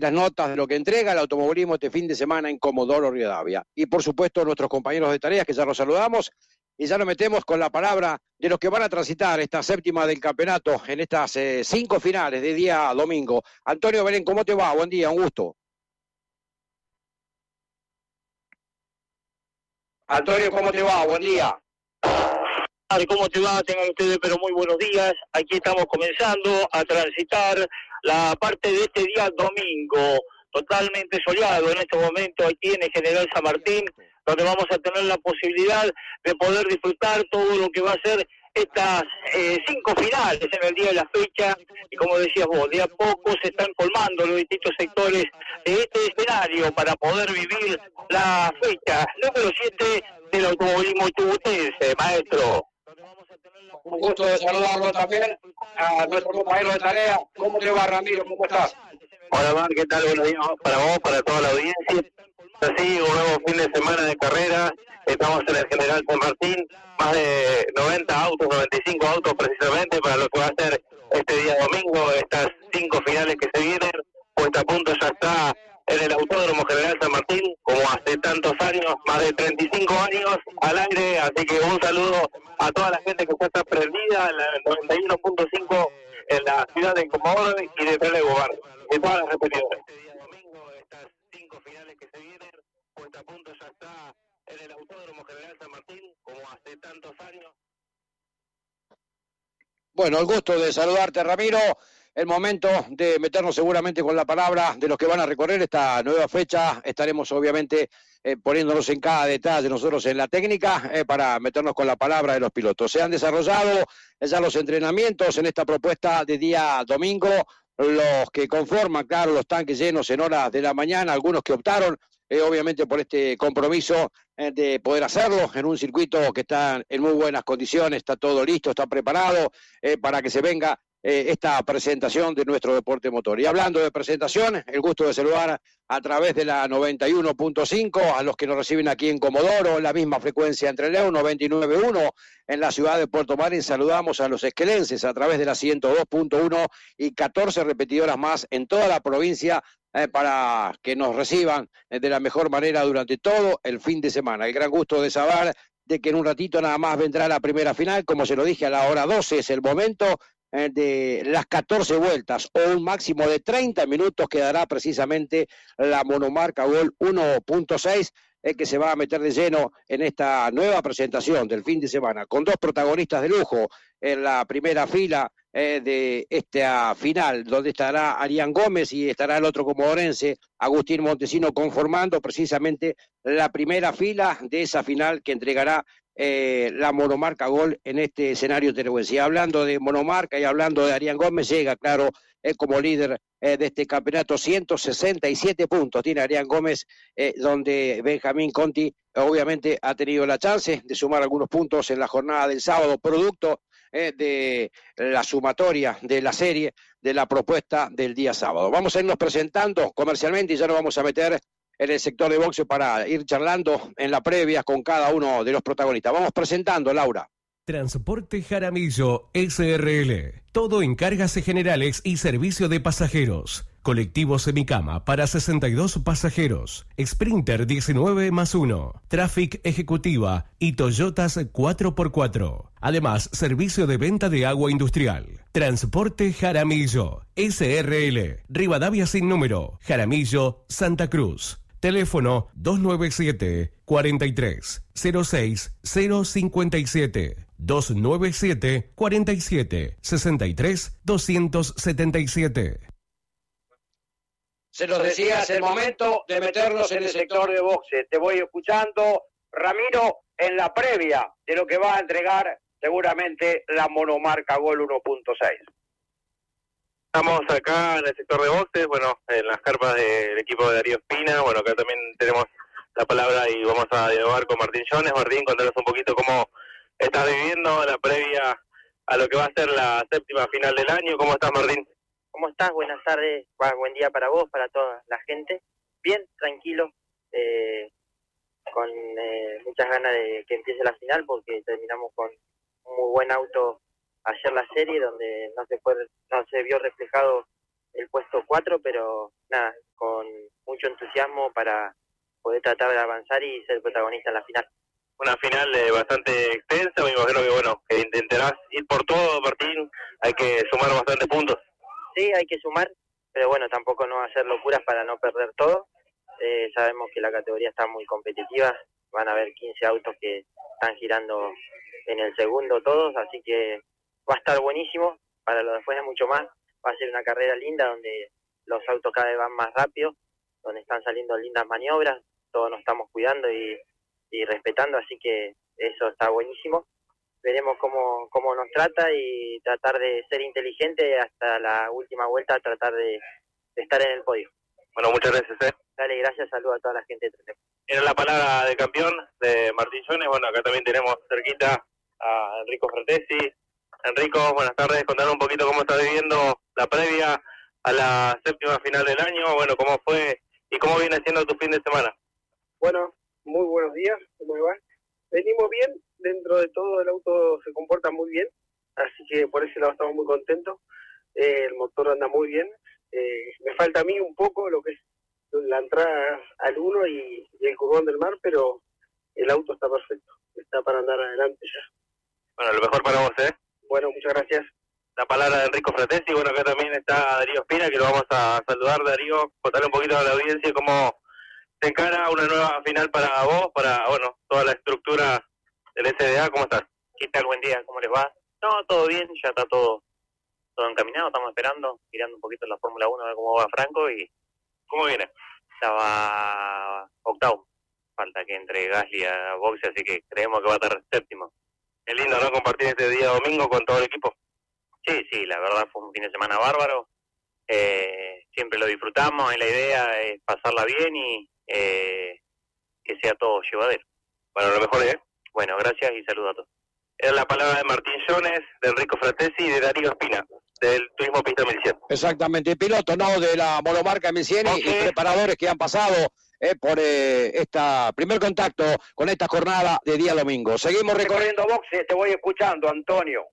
las notas de lo que entrega el automovilismo este fin de semana en Comodoro Rivadavia. Y por supuesto nuestros compañeros de tareas, que ya los saludamos, y ya nos metemos con la palabra de los que van a transitar esta séptima del campeonato en estas 5 finales de día domingo. Antonio Belén, ¿cómo te va? Buen día, un gusto. Antonio, ¿cómo te va? Buen día. ¿Cómo te va? Tengan ustedes pero muy buenos días. Aquí estamos comenzando a transitar la parte de este día domingo, totalmente soleado en este momento aquí en el General San Martín, donde vamos a tener la posibilidad de poder disfrutar todo lo que va a ser estas 5 finales en el día de la fecha. Y como decías vos, de a poco se están colmando los distintos sectores de este escenario para poder vivir la fecha número 7 del automovilismo chubutense, maestro. Un gusto de saludarlo también a nuestro compañero de tarea. ¿Cómo te va, Ramiro? ¿Cómo estás? Hola, Mar, ¿qué tal? Buenos días para vos, para toda la audiencia. Así, un nuevo fin de semana de carrera. Estamos en el General San Martín. Más de 90 autos, 95 autos precisamente para lo que va a ser este día domingo. Estas 5 finales que se vienen. Puesta a punto ya está en el Autódromo General San Martín, como hace tantos años, más de 35 años al aire. Así que un saludo a toda la gente que está prendida en la 91.5 en la ciudad de Comodoro y de Telegobar, y todas las repetidoras. Estas 5 finales que se vienen, puesta a punto ya está en el Autódromo General San Martín, como hace tantos años. Bueno, el gusto de saludarte, Ramiro. El momento de meternos seguramente con la palabra de los que van a recorrer esta nueva fecha. Estaremos obviamente poniéndonos en cada detalle nosotros en la técnica para meternos con la palabra de los pilotos. Se han desarrollado ya los entrenamientos en esta propuesta de día domingo, los que conforman, claro, los tanques llenos en horas de la mañana, algunos que optaron obviamente por este compromiso de poder hacerlo en un circuito que está en muy buenas condiciones, está todo listo, está preparado para que se venga esta presentación de nuestro deporte motor. Y hablando de presentación, el gusto de saludar a través de la 91.5 a los que nos reciben aquí en Comodoro, la misma frecuencia entre León, 99.1 en la ciudad de Puerto Madryn. Saludamos a los esquelenses a través de la 102.1 y 14 repetidoras más en toda la provincia para que nos reciban de la mejor manera durante todo el fin de semana. El gran gusto de saber de que en un ratito nada más vendrá la primera final, como se lo dije, a la hora 12 es el momento de las 14 vueltas o un máximo de 30 minutos que dará precisamente la monomarca Gol 1.6 que se va a meter de lleno en esta nueva presentación del fin de semana con 2 protagonistas de lujo en la primera fila de esta final, donde estará Arián Gómez y estará el otro comodorense, Agustín Montesino, conformando precisamente la primera fila de esa final que entregará la monomarca Gol en este escenario teneguense. Hablando de monomarca y hablando de Arián Gómez, llega, claro, como líder de este campeonato, 167 puntos tiene Arián Gómez, donde Benjamín Conti obviamente ha tenido la chance de sumar algunos puntos en la jornada del sábado, producto de la sumatoria de la serie, de la propuesta del día sábado. Vamos a irnos presentando comercialmente y ya nos vamos a meter en el sector de boxeo para ir charlando en la previa con cada uno de los protagonistas. Vamos presentando, Laura. Transporte Jaramillo SRL. Todo en cargas generales y servicio de pasajeros. Colectivo semicama para 62 pasajeros. Sprinter 19+1. Traffic Ejecutiva y Toyotas 4x4. Además, servicio de venta de agua industrial. Transporte Jaramillo SRL. Rivadavia sin número. Jaramillo, Santa Cruz. Teléfono 297-43-06-057. 297-47-63-277. Se nos decía, es el momento de meternos en el sector de boxe. Te voy escuchando, Ramiro, en la previa de lo que va a entregar seguramente la monomarca Gol 1.6. Estamos acá en el sector de boxes, bueno, en las carpas del equipo de Darío Espina. Bueno, acá también tenemos la palabra y vamos a dialogar con Martín Jones. Martín, contanos un poquito cómo estás viviendo la previa a lo que va a ser la séptima final del año. ¿Cómo estás, Martín? ¿Cómo estás? Buenas tardes, buen día para vos, para toda la gente. Bien, tranquilo, con muchas ganas de que empiece la final porque terminamos con un muy buen auto ayer la serie donde no se vio reflejado el puesto 4, pero nada, mucho entusiasmo para poder tratar de avanzar y ser protagonista en la final. Una final bastante extensa, me imagino que bueno, que intentarás ir por todo, Martín, hay que sumar bastantes puntos. Sí, hay que sumar, pero bueno, tampoco no hacer locuras para no perder todo. Sabemos que la categoría está muy competitiva, van a haber 15 autos que están girando en el segundo todos, así que va a estar buenísimo, para los después es mucho más, va a ser una carrera linda donde los autos cada vez van más rápido, donde están saliendo lindas maniobras, todos nos estamos cuidando y respetando, así que eso está buenísimo. Veremos cómo nos trata y tratar de ser inteligente hasta la última vuelta, tratar de estar en el podio. Bueno, muchas gracias. Dale, gracias, saludos a toda la gente de Trelew. Era la palabra de campeón de Martín Jones. Bueno, acá también tenemos cerquita a Enrico Fratesi. Enrico, buenas tardes, contanos un poquito cómo estás viviendo la previa a la séptima final del año, bueno, cómo fue y cómo viene siendo tu fin de semana. Bueno, muy buenos días, ¿cómo va? Venimos bien, dentro de todo el auto se comporta muy bien, así que por ese lado estamos muy contentos, el motor anda muy bien, me falta a mí un poco lo que es la entrada al 1 y el curvón del mar, pero el auto está perfecto, está para andar adelante ya. Bueno, lo mejor para vos, Bueno, muchas gracias. La palabra de Enrico Fratesi. Bueno, acá también está Darío Espina, que lo vamos a saludar. Darío, contarle un poquito a la audiencia cómo se encara una nueva final para vos, para, bueno, toda la estructura del SDA. ¿Cómo estás? ¿Qué tal? Buen día, ¿cómo les va? No, todo bien, ya está todo encaminado, estamos esperando, mirando un poquito la Fórmula 1 a ver cómo va Franco y... ¿Cómo viene? Estaba octavo, falta que entre Gasly a boxe, así que creemos que va a estar séptimo. Es lindo, ¿no?, compartir este día domingo con todo el equipo. Sí, la verdad fue un fin de semana bárbaro, siempre lo disfrutamos, y la idea es pasarla bien y que sea todo llevadero. Bueno, lo mejor es. Bueno, gracias y saludos a todos. Es la palabra de Martín Jones, de Enrico Fratesi y de Darío Espina, del Turismo Pista 1100. Exactamente, piloto, ¿no?, de la monomarca 1100 y preparadores que han pasado por esta primer contacto con esta jornada de día domingo. Seguimos recorriendo boxes, te voy escuchando, Antonio.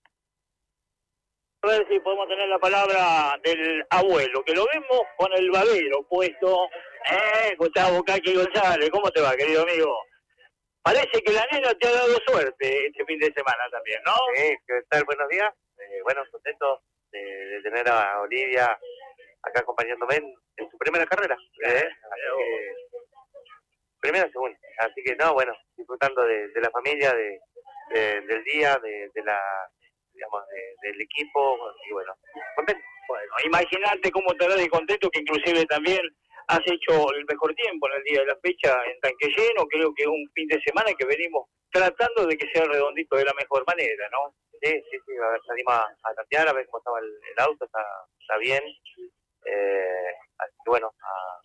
A ver si podemos tener la palabra del abuelo, que lo vemos con el babero puesto. Gustavo Caqui González, ¿cómo te va, querido amigo? Parece que la nena te ha dado suerte este fin de semana también, ¿no? Sí, ¿qué tal? Buenos días. Bueno, contento de tener a Olivia acá acompañándome en su primera carrera. Primera, segunda. Así que no, bueno, disfrutando de la familia, del día, de la, digamos, del equipo, y bueno, contento. Bueno, imagínate cómo te de contento, que inclusive también has hecho el mejor tiempo en el día de la fecha en tanque lleno. Creo que es un fin de semana que venimos tratando de que sea redondito de la mejor manera, ¿no? Sí, a ver, salimos a tantear, a ver cómo estaba el auto, está bien. Así que bueno,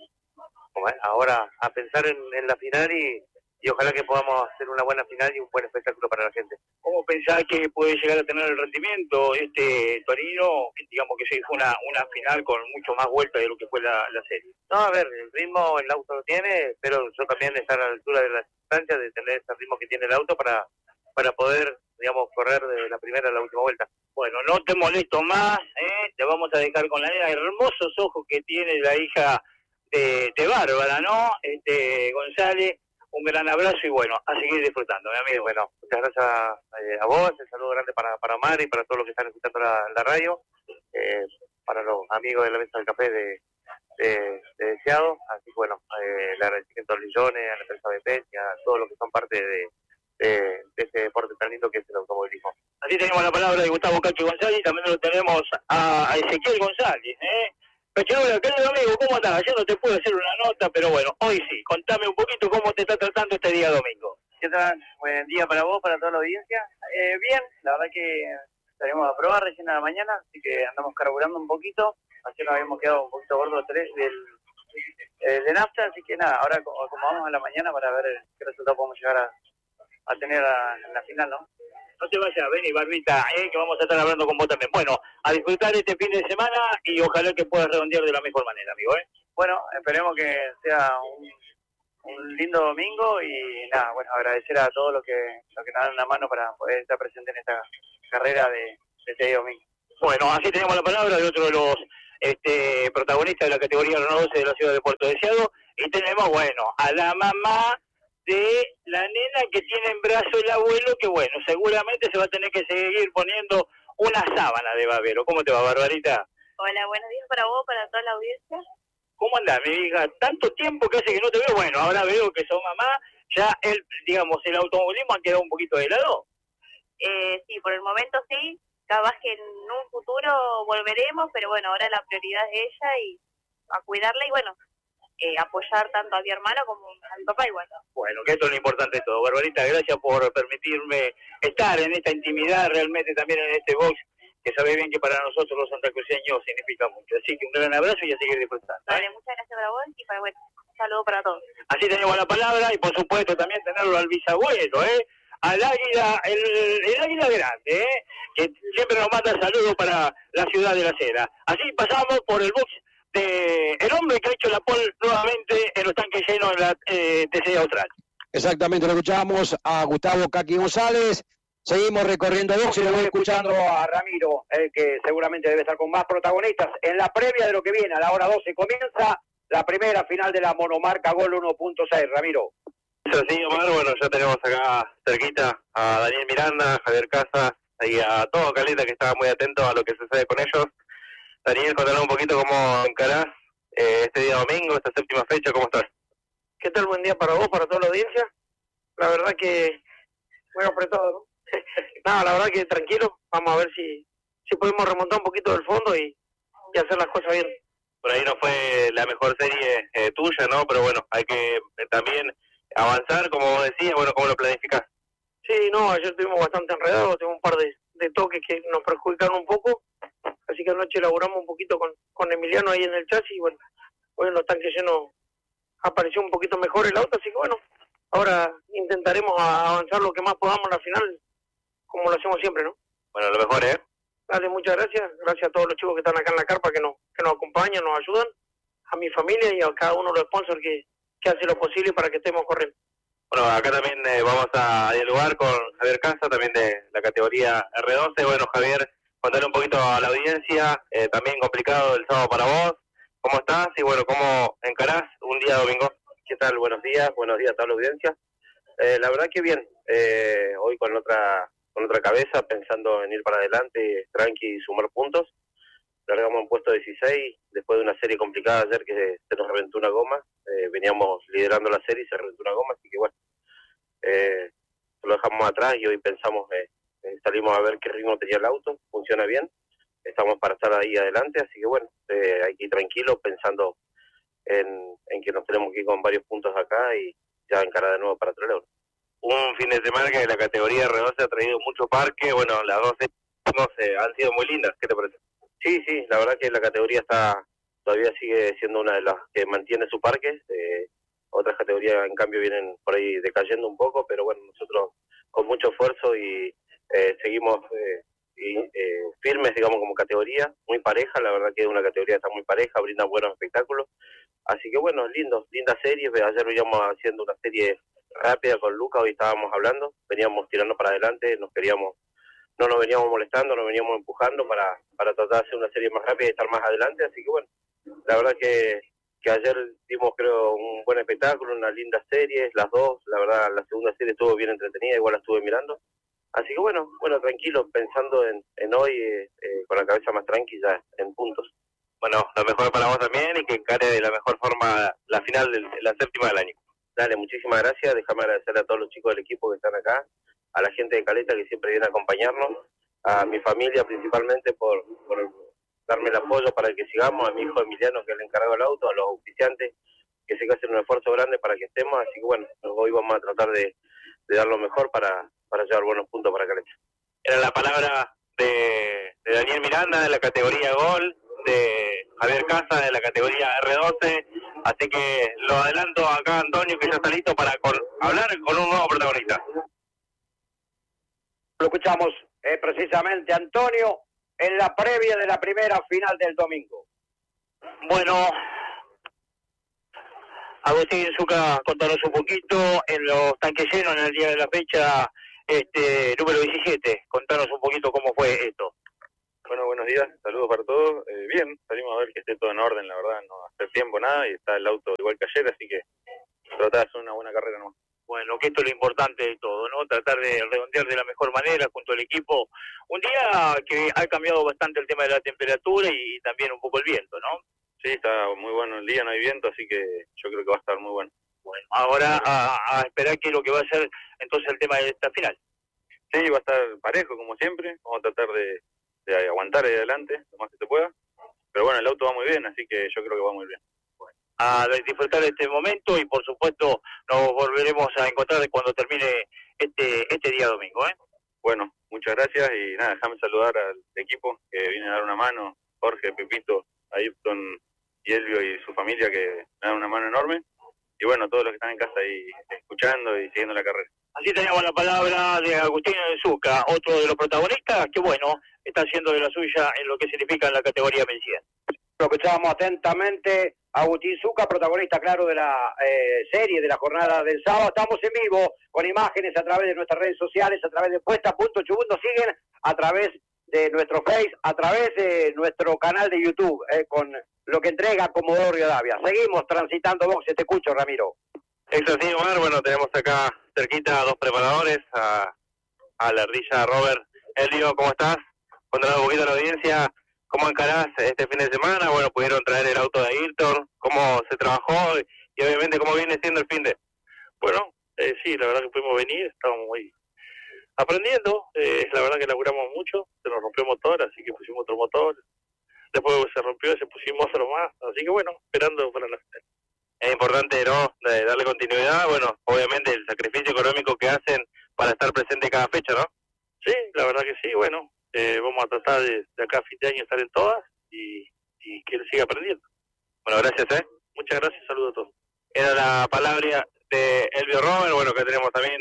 ahora a pensar en la final y ojalá que podamos hacer una buena final y un buen espectáculo para la gente. ¿Cómo pensás que puede llegar a tener el rendimiento este Torino? Digamos que se fue una final con mucho más vuelta de lo que fue la serie. No, a ver, el ritmo el auto lo tiene, pero yo también estar a la altura de las distancias, de tener ese ritmo que tiene el auto para poder, digamos, correr de la primera a la última vuelta. Bueno, no te molesto más, te vamos a dejar con la nena, hermosos ojos que tiene la hija de Bárbara, ¿no? González. Un gran abrazo y bueno, a seguir disfrutando, mi amigo. Bueno, muchas gracias a vos, un saludo grande para Omar y para todos los que están escuchando la radio, para los amigos de la mesa del café de Deseado, así que bueno, le agradecimiento a Lillones, a la empresa BP y a todos los que son parte de este deporte tan lindo que es el automovilismo. Así tenemos la palabra de Gustavo Cacho González y también lo tenemos a Ezequiel González, Pecherola, querido amigo, ¿cómo estás? Ayer no te pude hacer una nota, pero bueno, hoy sí. Contame un poquito cómo te está tratando este día domingo. ¿Qué tal? Buen día para vos, para toda la audiencia. Bien, la verdad que estaremos a probar recién a la mañana, así que andamos carburando un poquito. Ayer nos habíamos quedado un poquito gordos de nafta, así que nada, ahora acomodamos a la mañana para ver qué resultado podemos llegar a tener en la final, ¿no? No te vayas, vení, Barbita, que vamos a estar hablando con vos también. Bueno, a disfrutar este fin de semana y ojalá que puedas redondear de la mejor manera, amigo, Bueno, esperemos que sea un lindo domingo y nada, bueno, agradecer a todos los que nos dan una mano para poder estar presente en esta carrera de este domingo. Bueno, así tenemos la palabra de otro de los protagonistas de la categoría Renault 12 de la ciudad de Puerto Deseado, Y tenemos, bueno, a la mamá de la nena que tiene en brazo el abuelo, que bueno, seguramente se va a tener que seguir poniendo una sábana de babero. ¿Cómo te va, Barbarita? Hola, buenos días para vos, para toda la audiencia. ¿Cómo andás, mi hija? Tanto tiempo que hace que no te veo. Bueno, ahora veo que sos mamá. Ya, el automovilismo ha quedado un poquito de lado. Sí, por el momento sí. Capaz que en un futuro volveremos, pero bueno, ahora la prioridad es ella y a cuidarla y bueno, apoyar tanto a mi hermano como a mi papá igual. Bueno, que esto es lo importante de todo. Barbarita, gracias por permitirme estar en esta intimidad, realmente también en este box, que sabés bien que para nosotros los santacruceños significa mucho. Así que un gran abrazo y a seguir disfrutando. Vale, muchas gracias para vos y para, bueno, un saludo para todos. Así tenemos la palabra y por supuesto también tenerlo al bisabuelo, al águila, el águila grande, que siempre nos manda saludos para la ciudad de La Cera. Así pasamos por el box de el hombre que ha hecho la pole nuevamente en los tanques llenos en la TC Austral. Exactamente, lo escuchamos a Gustavo Kaki González. Seguimos recorriendo box y lo voy escuchando a Ramiro, que seguramente debe estar con más protagonistas. En la previa de lo que viene, a la hora 12 comienza la primera final de la monomarca Gol 1.6. Ramiro. Eso sí, Omar, bueno, ya tenemos acá cerquita a Daniel Miranda, a Javier Casas y a todo Caleta, que estaba muy atento a lo que sucede con ellos. Daniel, contanos un poquito cómo encarás este día domingo, esta séptima fecha, ¿cómo estás? ¿Qué tal? Buen día para vos, para toda la audiencia. La verdad que muy apretado, ¿no? Nada, la verdad que tranquilo. Vamos a ver si podemos remontar un poquito del fondo y hacer las cosas bien. Por ahí no fue la mejor serie tuya, ¿no? Pero bueno, hay que también avanzar, como vos decías, bueno, ¿cómo lo planificás? Sí, no, ayer estuvimos bastante enredados, tuvimos un par de toques que nos perjudicaron un poco, así que anoche elaboramos un poquito con Emiliano ahí en el chasis y bueno, hoy en los tanques llenos apareció un poquito mejor el auto, así que bueno, ahora intentaremos avanzar lo que más podamos en la final, como lo hacemos siempre, ¿no? Bueno, lo mejor, Dale, muchas gracias a todos los chicos que están acá en la carpa, que nos acompañan, nos ayudan, a mi familia y a cada uno de los sponsors que hace lo posible para que estemos corriendo. Bueno, acá también vamos a dialogar con Javier Casa, también de la categoría R12. Bueno, Javier, contale un poquito a la audiencia, también complicado el sábado para vos. ¿Cómo estás? Y bueno, ¿cómo encarás un día domingo? ¿Qué tal? Buenos días a toda la audiencia. La verdad que bien, hoy con otra cabeza, pensando en ir para adelante, tranqui y sumar puntos. Largamos en puesto 16, después de una serie complicada ayer que se nos reventó una goma. Veníamos liderando la serie y se reventó una goma, así que bueno, lo dejamos atrás y hoy pensamos, salimos a ver qué ritmo tenía el auto, funciona bien, estamos para estar ahí adelante, así que bueno, hay que ir tranquilo pensando en que nos tenemos que ir con varios puntos acá y ya encarar de nuevo para Trelew. Un fin de semana que la categoría R12 ha traído mucho parque, bueno, las dos han sido muy lindas, ¿qué te parece? Sí, la verdad que la categoría todavía sigue siendo una de las que mantiene su parque. Otras categorías, en cambio, vienen por ahí decayendo un poco, pero bueno, nosotros con mucho esfuerzo y seguimos firmes, digamos, como categoría, muy pareja. La verdad que es una categoría que está muy pareja, brinda buenos espectáculos. Así que bueno, linda serie. Ayer veníamos haciendo una serie rápida con Luca, hoy estábamos hablando, veníamos tirando para adelante, no nos veníamos molestando, nos veníamos empujando para tratar de hacer una serie más rápida y estar más adelante, así que bueno, la verdad que ayer dimos, creo, un buen espectáculo, una linda serie, las dos, la verdad la segunda serie estuvo bien entretenida, igual la estuve mirando, así que bueno, tranquilo, pensando en hoy, con la cabeza más tranquila, en puntos. Bueno, lo mejor para vos también y que encare de la mejor forma la final de la séptima del año. Dale, muchísimas gracias, déjame agradecerle a todos los chicos del equipo que están acá, a la gente de Caleta que siempre viene a acompañarnos, a mi familia principalmente por darme el apoyo para que sigamos, a mi hijo Emiliano que es el encargado del auto, a los auspiciantes que sé que hacen un esfuerzo grande para que estemos, así que bueno, hoy vamos a tratar de dar lo mejor para llevar buenos puntos para Caleta. Era la palabra de Daniel Miranda de la categoría Gol, de Javier Casa de la categoría R12, así que lo adelanto acá Antonio que ya está listo para hablar con un nuevo protagonista. Lo escuchamos precisamente Antonio en la previa de la primera final del domingo. Bueno, Agustín Zucca, contanos un poquito en los tanques llenos en el día de la fecha número 17. Contanos un poquito cómo fue esto. Bueno, buenos días, saludos para todos. Bien, salimos a ver que esté todo en orden, la verdad, no hace tiempo nada y está el auto igual que ayer, así que tratar de hacer una buena carrera nomás. Bueno, que esto es lo importante de todo, ¿no? Tratar de redondear de la mejor manera junto al equipo. Un día que ha cambiado bastante el tema de la temperatura y también un poco el viento, ¿no? Sí, está muy bueno el día, no hay viento, así que yo creo que va a estar muy bueno. Bueno, ahora a esperar qué es lo que va a ser entonces el tema de esta final. Sí, va a estar parejo como siempre, vamos a tratar de aguantar ahí adelante, lo más que se pueda. Pero bueno, el auto va muy bien, así que yo creo que va muy bien. A disfrutar de este momento y por supuesto nos volveremos a encontrar cuando termine este día domingo, ¿eh? Bueno, muchas gracias y nada, déjame saludar al equipo que viene a dar una mano, Jorge, Pepito, Ayrton y Elvio y su familia que me dan una mano enorme. Y bueno, todos los que están en casa ahí escuchando y siguiendo la carrera. Así teníamos la palabra de Agustín de Zucca, otro de los protagonistas, que bueno, está haciendo de la suya en lo que significa en la categoría 1100. Lo escuchábamos atentamente a Agustín Zucca, protagonista, claro, de la serie, de la jornada del sábado. Estamos en vivo con imágenes a través de nuestras redes sociales, a través de Puesta.Chubut. Nos siguen a través de nuestro Face, a través de nuestro canal de YouTube, con lo que entrega Comodoro Rivadavia. Seguimos transitando boxes. Te escucho, Ramiro. Es así, Omar. Bueno, tenemos acá cerquita a dos preparadores, a la ardilla Robert. Elio, ¿cómo estás? Contar un poquito a la audiencia, ¿cómo encarás este fin de semana? Bueno, pudieron traer el auto de Ayrton, ¿cómo se trabajó? Y obviamente, ¿cómo viene siendo el fin de? Bueno, sí, la verdad que pudimos venir, estábamos muy aprendiendo, la verdad que laburamos mucho, se nos rompió el motor, así que pusimos otro motor, después se rompió y se pusimos otro más, así que bueno, esperando para la final. Es importante, ¿no?, darle continuidad, bueno, obviamente el sacrificio económico que hacen para estar presente cada fecha, ¿no? Sí, la verdad que sí, bueno, vamos a tratar de acá a fin de año estar en todas y que él siga aprendiendo. Bueno, gracias, Muchas gracias, saludos a todos. Era la palabra de Elvio Robert. Bueno, que tenemos también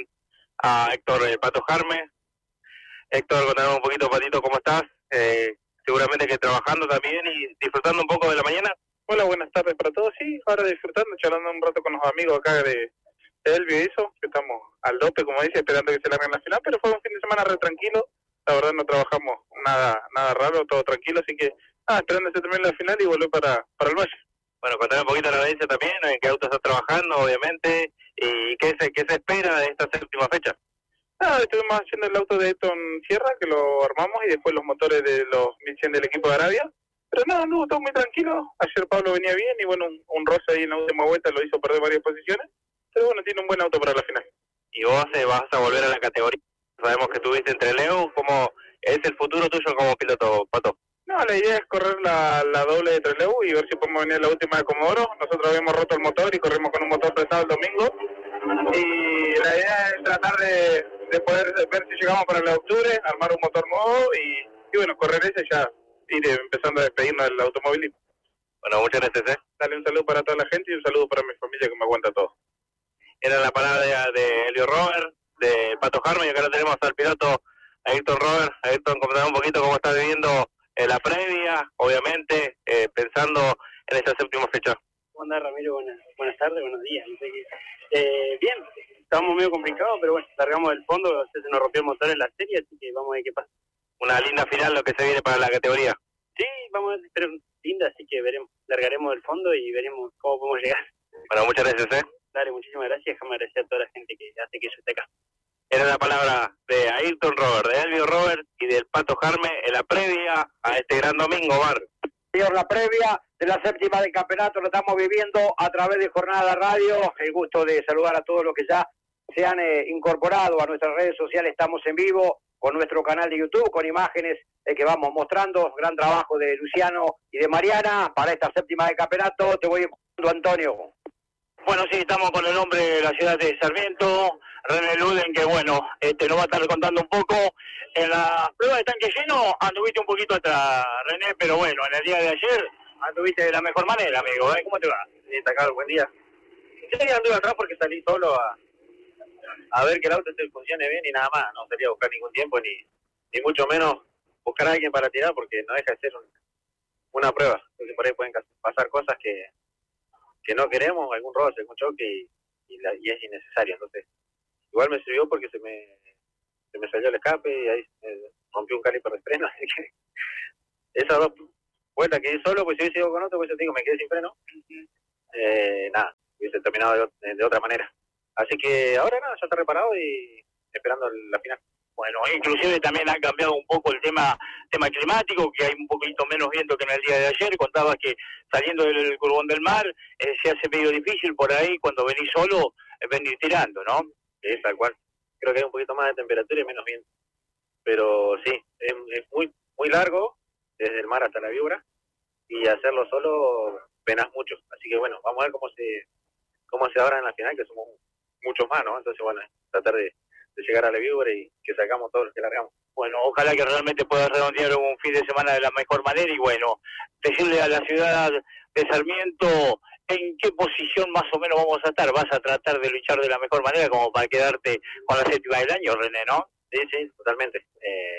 a Héctor Pato Jarme. Héctor, contanos un poquito, Patito, ¿cómo estás? Seguramente que trabajando también y disfrutando un poco de la mañana. Hola, buenas tardes para todos. Sí, ahora disfrutando, charlando un rato con los amigos acá de Elvio y eso, que estamos al dope, como dice, esperando que se larguen la final, pero fue un fin de semana re tranquilo. La verdad no trabajamos nada raro, todo tranquilo, así que esperando que se termine la final y volver para el Valle. Bueno, contar un poquito a la audiencia también, en qué auto estás trabajando, obviamente, y qué se espera de esta séptima fecha. Estuvimos haciendo el auto de Ayrton Sierra, que lo armamos, y después los motores de los 1100 del equipo de Arabia. Pero anduvo todo muy tranquilo. Ayer Pablo venía bien y bueno, un roce ahí en la última vuelta lo hizo perder varias posiciones. Pero bueno, tiene un buen auto para la final. Y vos vas a volver a la categoría. Sabemos que estuviste entre Leo. ¿Cómo es el futuro tuyo como piloto, Pato? No, la idea es correr la doble de Trelew y ver si podemos venir a la última de Comodoro. Nosotros habíamos roto el motor y corrimos con un motor prestado el domingo. Y la idea es tratar de poder ver si llegamos para el de octubre, armar un motor nuevo y bueno, correr ese y ya ir empezando a despedirnos del automovilismo. Bueno, muchas gracias, Dale un saludo para toda la gente y un saludo para mi familia que me aguanta todo. Era la palabra de Elio Robert, de Pato Jarme, y acá lo tenemos al piloto Ayrton Robert. Ayrton, comentame un poquito cómo está viviendo la previa, obviamente, pensando en esta séptima fecha. ¿Cómo andás, Ramiro? Buenas tardes, buenos días. No sé qué. Bien, estábamos medio complicados, pero bueno, largamos del fondo, se nos rompió el motor en la serie, así que vamos a ver qué pasa. Una linda final lo que se viene para la categoría. Sí, vamos a ver, pero linda, así que veremos, largaremos del fondo y veremos cómo podemos llegar. Bueno, muchas gracias, Dale, muchísimas gracias, déjame agradecer a toda la gente que hace que yo esté acá. Era la palabra de Ayrton Robert, de Elvio Robert y del Pato Jarme en la previa a este gran domingo, Mar. Señor, la previa de la séptima del campeonato lo estamos viviendo a través de Jornada Radio. El gusto de saludar a todos los que ya se han incorporado a nuestras redes sociales. Estamos en vivo con nuestro canal de YouTube, con imágenes que vamos mostrando. Gran trabajo de Luciano y de Mariana para esta séptima del campeonato. Te voy escuchando, Antonio. Bueno, sí, estamos con el hombre de la ciudad de Sarmiento, René Luden, que bueno, nos va a estar contando un poco. En la prueba de tanque lleno anduviste un poquito atrás, René, pero bueno, en el día de ayer anduviste de la mejor manera, amigo, ¿Cómo te va? Sí, Tacal, buen día. Sí, anduve atrás porque salí solo a ver que el auto funcione bien y nada más. No quería buscar ningún tiempo ni mucho menos buscar a alguien para tirar porque no deja de ser una prueba. Entonces por ahí pueden pasar cosas que no queremos, algún roce, algún choque y es innecesario. Entonces igual me sirvió porque se me salió el escape y ahí rompió un caliper de freno, así que esas 2 vueltas que di solo, pues si hubiese ido con otro, pues yo te digo, me quedé sin freno. Nada, hubiese terminado de otra manera. Así que ahora nada, ya está reparado y esperando la final. Bueno, inclusive también han cambiado un poco el tema climático, que hay un poquito menos viento que en el día de ayer. Contabas que saliendo del Curbón del Mar se hace medio difícil por ahí cuando venís solo venir tirando, ¿no? Es tal cual. Creo que hay un poquito más de temperatura y menos viento. Pero sí, es muy muy largo, desde el mar hasta la víbora, y hacerlo solo penas mucho. Así que bueno, vamos a ver cómo se abra en la final, que somos muchos más, ¿no? Entonces bueno, tratar de llegar a la víbora y que sacamos todos los que largamos. Bueno, ojalá que realmente pueda redondear un fin de semana de la mejor manera y bueno, decirle a la ciudad de Sarmiento en qué posición más o menos vamos a estar. Vas a tratar de luchar de la mejor manera como para quedarte con la 7ª del año, René, ¿no? Sí, totalmente.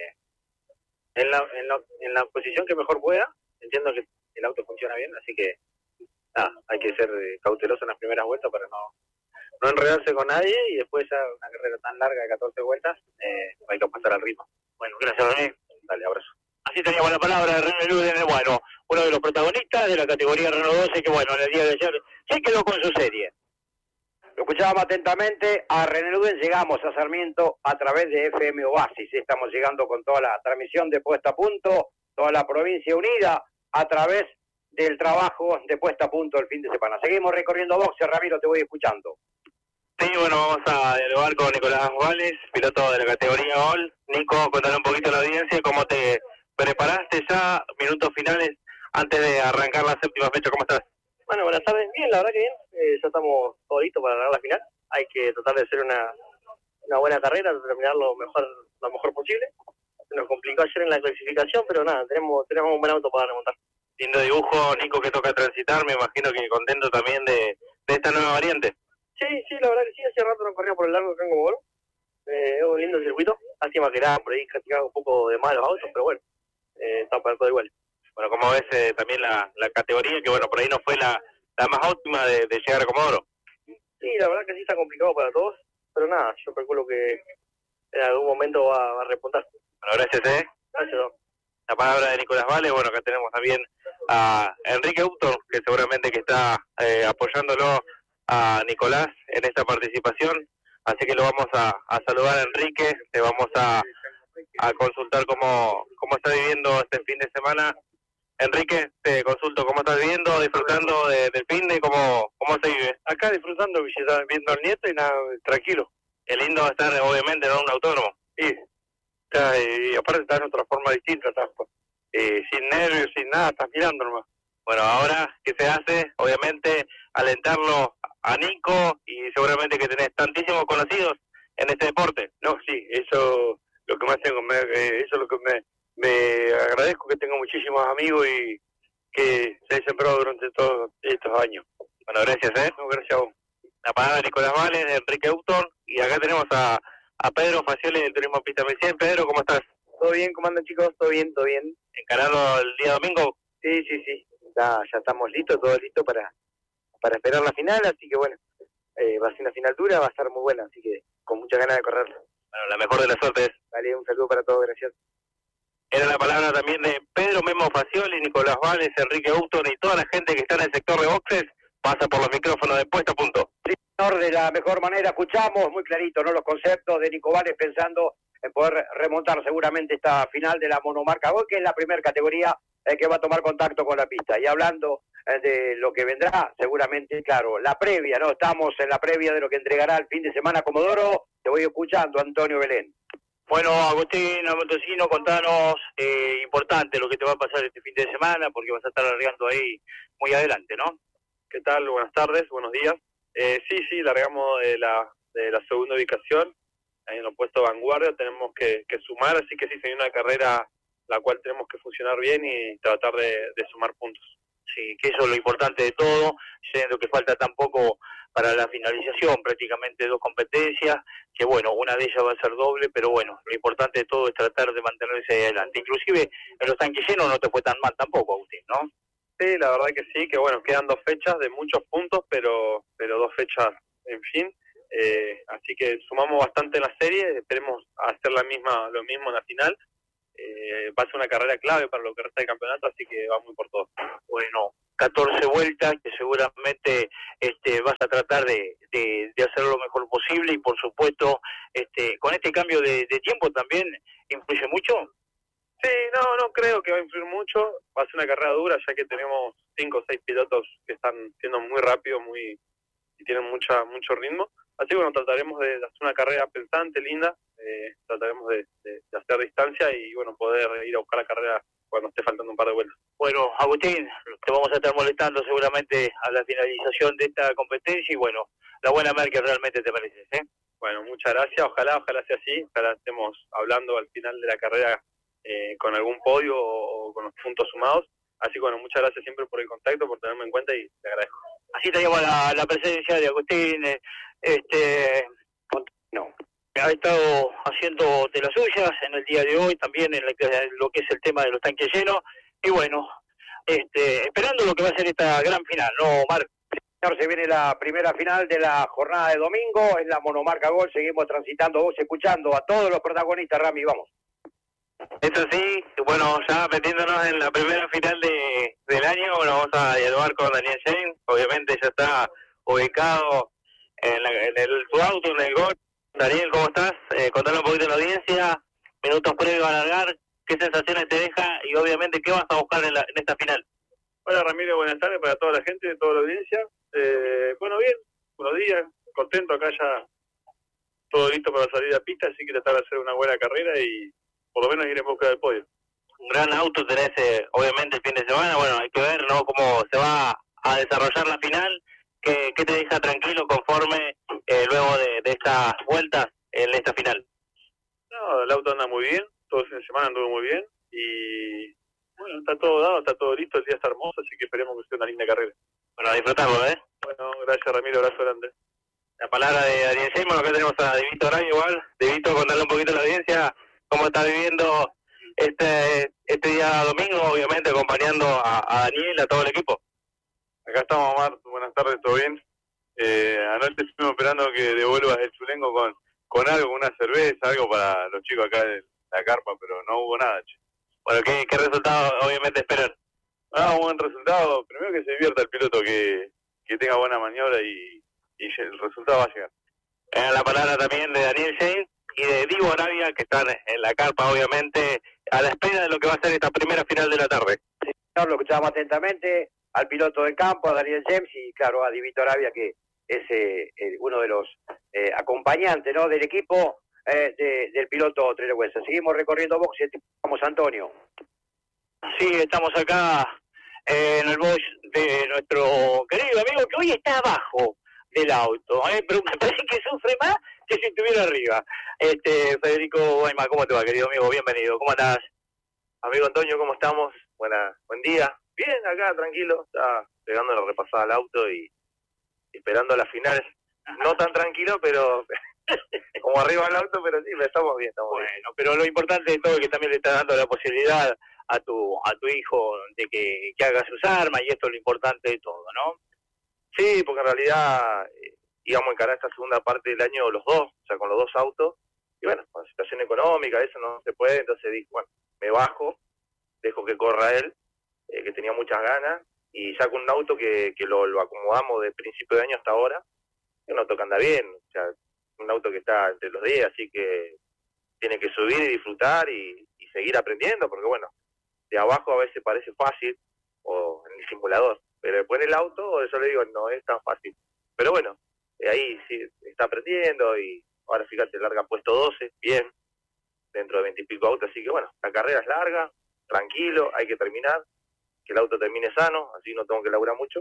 En la posición que mejor pueda, entiendo que el auto funciona bien, así que nada, hay que ser cauteloso en las primeras vueltas para no enredarse con nadie y después ya una carrera tan larga de 14 vueltas hay que pasar al ritmo. Bueno, gracias, René. Dale, abrazo. Así teníamos la palabra de René Luden, bueno, uno de los protagonistas de la categoría Renault 12, que bueno, en el día de ayer se quedó con su serie. Lo escuchábamos atentamente a René Luden. Llegamos a Sarmiento a través de FM Oasis. Estamos llegando con toda la transmisión de Puesta a Punto, toda la provincia unida a través del trabajo de Puesta a Punto el fin de semana. Seguimos recorriendo boxes, Ramiro, te voy escuchando. Sí, bueno, vamos a dialogar con Nicolás Vales, piloto de la categoría All. Nico, contale un poquito a la audiencia cómo te preparaste ya, minutos finales, antes de arrancar la 7ª fecha. ¿Cómo estás? Bueno, buenas tardes. Bien, la verdad que bien. Ya estamos todos listos para ganar la final. Hay que tratar de hacer una buena carrera, terminar lo mejor posible. Se nos complicó ayer en la clasificación, pero nada, tenemos un buen auto para remontar. Lindo dibujo, Nico, que toca transitar. Me imagino que contento también de esta nueva variante. Sí, la verdad que sí. Hace rato no corría por el largo acá en Comodoro. Es un lindo circuito. Lástima que era por ahí castigado un poco de malos autos, pero bueno, está para todo igual. Bueno, como ves también la categoría, que bueno, por ahí no fue la más óptima de llegar a Comodoro. Sí, la verdad que sí está complicado para todos, pero nada, yo calculo que en algún momento va a repuntar. Bueno, gracias, Gracias, Don. La palabra de Nicolás Vale. Bueno, acá tenemos también a Enrique Houghton, que seguramente que está apoyándolo a Nicolás en esta participación. Así que lo vamos a saludar a Enrique, te vamos a consultar cómo está viviendo este fin de semana. Enrique, te consulto cómo estás viviendo, disfrutando del fin de cómo se vive. Acá disfrutando, viendo al nieto y nada, tranquilo. Es lindo estar, obviamente, en un autódromo. Sí, y aparte está en otra forma distinta, estás sin nervios, sin nada, estás mirando nomás. Bueno, ahora, ¿qué se hace? Obviamente, alentarlo a Nico y seguramente que tenés tantísimos conocidos en este deporte. No, sí, eso lo que más tengo, eso es lo que me agradezco, que tengo muchísimos amigos y que se han sembrado durante todos estos años. Bueno, gracias, No, gracias a vos. La palabra de Nicolás Vales, de Enrique Houghton, y acá tenemos a Pedro Facioli del Turismo Pista 1100. Pedro, ¿cómo estás? ¿Todo bien? ¿Cómo andan, chicos? ¿Todo bien? ¿Todo bien? ¿Encarando el día domingo? Sí. Ya estamos listos, todo listo para esperar la final, así que bueno, va a ser una final dura, va a estar muy buena, así que con muchas ganas de correrla. Bueno, la mejor de las suertes. Vale, un saludo para todos, gracias. Era la palabra también de Pedro Memo Facioli, Nicolás Vales, Enrique Houghton y toda la gente que está en el sector de boxes, pasa por los micrófonos de Puesta a Punto. Sí, señor, de la mejor manera escuchamos, muy clarito, ¿no? Los conceptos de Nico Vales pensando en poder remontar seguramente esta final de la monomarca Gol, que es la primera categoría que va a tomar contacto con la pista. Y hablando de lo que vendrá, seguramente, claro, la previa, ¿no? Estamos en la previa de lo que entregará el fin de semana Comodoro. Te voy escuchando, Antonio Belén. Bueno, Agustín Montesino, contanos, importante lo que te va a pasar este fin de semana, porque vas a estar largando ahí muy adelante, ¿no? ¿Qué tal? Buenas tardes, buenos días. Sí, largamos de la segunda ubicación, ahí en el puesto vanguardia, tenemos que sumar, así que sí, sería una carrera la cual tenemos que funcionar bien y tratar de sumar puntos. Sí, que eso es lo importante de todo, siendo que falta tan poco para la finalización, prácticamente 2 competencias, que bueno, una de ellas va a ser doble, pero bueno, lo importante de todo es tratar de mantenerse ahí adelante. Inclusive en los tanques llenos no te fue tan mal tampoco, Agustín, ¿no? Sí, la verdad que sí, que bueno, quedan 2 fechas de muchos puntos, pero 2 fechas, en fin, así que sumamos bastante en la serie, esperemos hacer lo mismo en la final, va a ser una carrera clave para lo que resta del campeonato, así que va muy por todo. Bueno, 14 vueltas que seguramente vas a tratar de hacer lo mejor posible y por supuesto con este cambio de tiempo también influye mucho. Sí, no creo que va a influir mucho, va a ser una carrera dura ya que tenemos 5 o 6 pilotos que están siendo muy rápidos y tienen mucho ritmo, así que bueno, trataremos de hacer una carrera pensante, linda, trataremos de hacer distancia y bueno, poder ir a buscar la carrera cuando esté faltando un par de vueltas. Bueno, Agustín, te vamos a estar molestando seguramente a la finalización de esta competencia y bueno, la buena mar que realmente te mereces, ¿eh? Bueno, muchas gracias, ojalá sea así, ojalá estemos hablando al final de la carrera con algún podio o con los puntos sumados, así que bueno, muchas gracias siempre por el contacto, por tenerme en cuenta y te agradezco. Así tenemos la presencia de Agustín, No. ha estado haciendo de las suyas en el día de hoy, también en lo que es el tema de los tanques llenos, y bueno, esperando lo que va a ser esta gran final, ¿no, Marc? Se viene la primera final de la jornada de domingo, es la monomarca Gol, seguimos transitando, vos escuchando a todos los protagonistas, Rami, vamos. Esto sí, bueno, ya metiéndonos en la primera final del año, bueno, vamos a dialogar con Daniel James, obviamente ya está ubicado en su auto, en el Gol. Daniel, ¿cómo estás? Contale un poquito a la audiencia, minutos previos a largar, qué sensaciones te deja y obviamente qué vas a buscar en esta final. Hola Ramiro, buenas tardes para toda la gente, toda la audiencia. Bueno, bien, buenos días, contento acá ya, todo listo para salir a pista, así que tratar de hacer una buena carrera y por lo menos ir en busca del podio. Un gran auto tenés, obviamente, el fin de semana, bueno, hay que ver, ¿no?, cómo se va a desarrollar la final, qué te deja tranquilo conforme luego de estas vueltas en esta final. No, el auto anda muy bien, todo el fin de semana anduvo muy bien y bueno, está todo dado, está todo listo, el día está hermoso, así que esperemos que sea una linda carrera. Bueno, a disfrutarlo, ¿eh? Bueno, gracias Ramiro, abrazo grande. La palabra de Daniel Seymour, acá tenemos a Divito Arabia igual. Divito, contarle un poquito a la audiencia cómo está viviendo este día domingo, obviamente acompañando a Daniel, a todo el equipo. Acá estamos, Omar, buenas tardes, ¿todo bien? Anoche estuvimos esperando que devuelvas el chulengo con algo, una cerveza, algo para los chicos acá de la carpa, pero no hubo nada, che. Bueno, ¿qué resultado obviamente esperan? Un buen resultado, primero que se divierta el piloto, que tenga buena maniobra y el resultado va a llegar. La palabra también de Daniel James y de Divo Arabia, que están en la carpa, obviamente, a la espera de lo que va a ser esta primera final de la tarde. Sí, lo escuchamos atentamente al piloto de campo, a Daniel James, y claro, a Divito Arabia, que es uno de los acompañantes, ¿no?, del equipo del piloto Trelewense. Seguimos recorriendo box y vamos, Antonio. Sí, estamos acá en el box de nuestro querido amigo que hoy está abajo del auto, pero me parece que sufre más que si estuviera arriba. Federico Guayma, ¿cómo te va, querido amigo? Bienvenido, ¿cómo estás? Amigo Antonio, ¿cómo estamos? Buen día. Bien, acá, tranquilo, está pegando la repasada al auto y esperando la final. No tan tranquilo, pero como arriba del auto, pero sí, estamos bien, bueno, pero lo importante de todo es que también le está dando la posibilidad a tu hijo de que haga sus armas, y esto es lo importante de todo, ¿no? Sí, porque en realidad íbamos a encarar esta segunda parte del año los dos, o sea, con los dos autos, y bueno, con la situación económica, eso no se puede, entonces dije, bueno, me bajo, dejo que corra él, que tenía muchas ganas, y saco un auto que lo acomodamos de principio de año hasta ahora, es un auto que anda bien, o sea, un auto que está entre los días, así que tiene que subir y disfrutar y seguir aprendiendo, porque bueno, de abajo a veces parece fácil, o en el simulador, pero después en el auto, yo le digo, no es tan fácil. Pero bueno, ahí sí está aprendiendo y ahora fíjate, larga puesto 12, bien, dentro de 20 y pico autos, así que bueno, la carrera es larga, tranquilo, hay que terminar, que el auto termine sano, así no tengo que laburar mucho,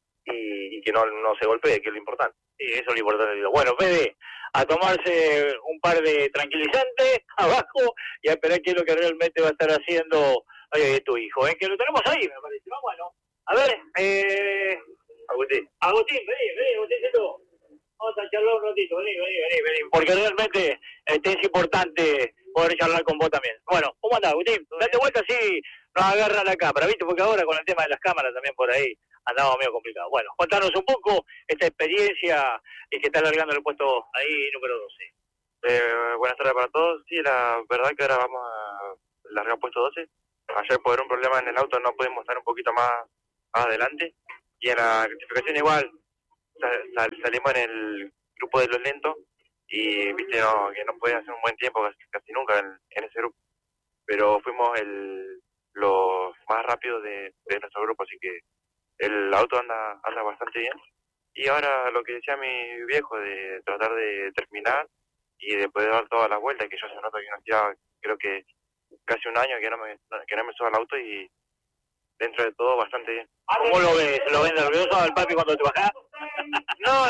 y que no se golpee, que es lo importante. Sí, eso es lo importante. Bueno, Fede, a tomarse un par de tranquilizantes abajo y a esperar qué es lo que realmente va a estar haciendo tu hijo, que lo tenemos ahí, me parece. Bueno, a ver, Agustín, vení, Agustíncito. Vamos a charlar un ratito, vení, porque realmente es importante poder charlar con vos también. Bueno, ¿cómo andás, Agustín? Date vuelta así nos agarra la cámara, ¿viste? Porque ahora con el tema de las cámaras también por ahí andaba medio complicado. Bueno, contanos un poco esta experiencia que está alargando el puesto ahí número 12. Buenas tardes para todos. Sí, la verdad que ahora vamos a largar puesto 12. Ayer por un problema en el auto no pudimos estar un poquito más adelante. Y en la clasificación igual salimos en el grupo de los lentos y viste que no podían hacer un buen tiempo casi nunca en ese grupo. Pero fuimos los más rápidos de nuestro grupo, así que el auto anda bastante bien. Y ahora lo que decía mi viejo de tratar de terminar y de poder dar todas las vueltas, que yo hace rato que no hacía, creo que casi un año que no me subo al auto y dentro de todo bastante bien. ¿Cómo lo ves? ¿Lo ves nervioso al papi cuando te bajás? No.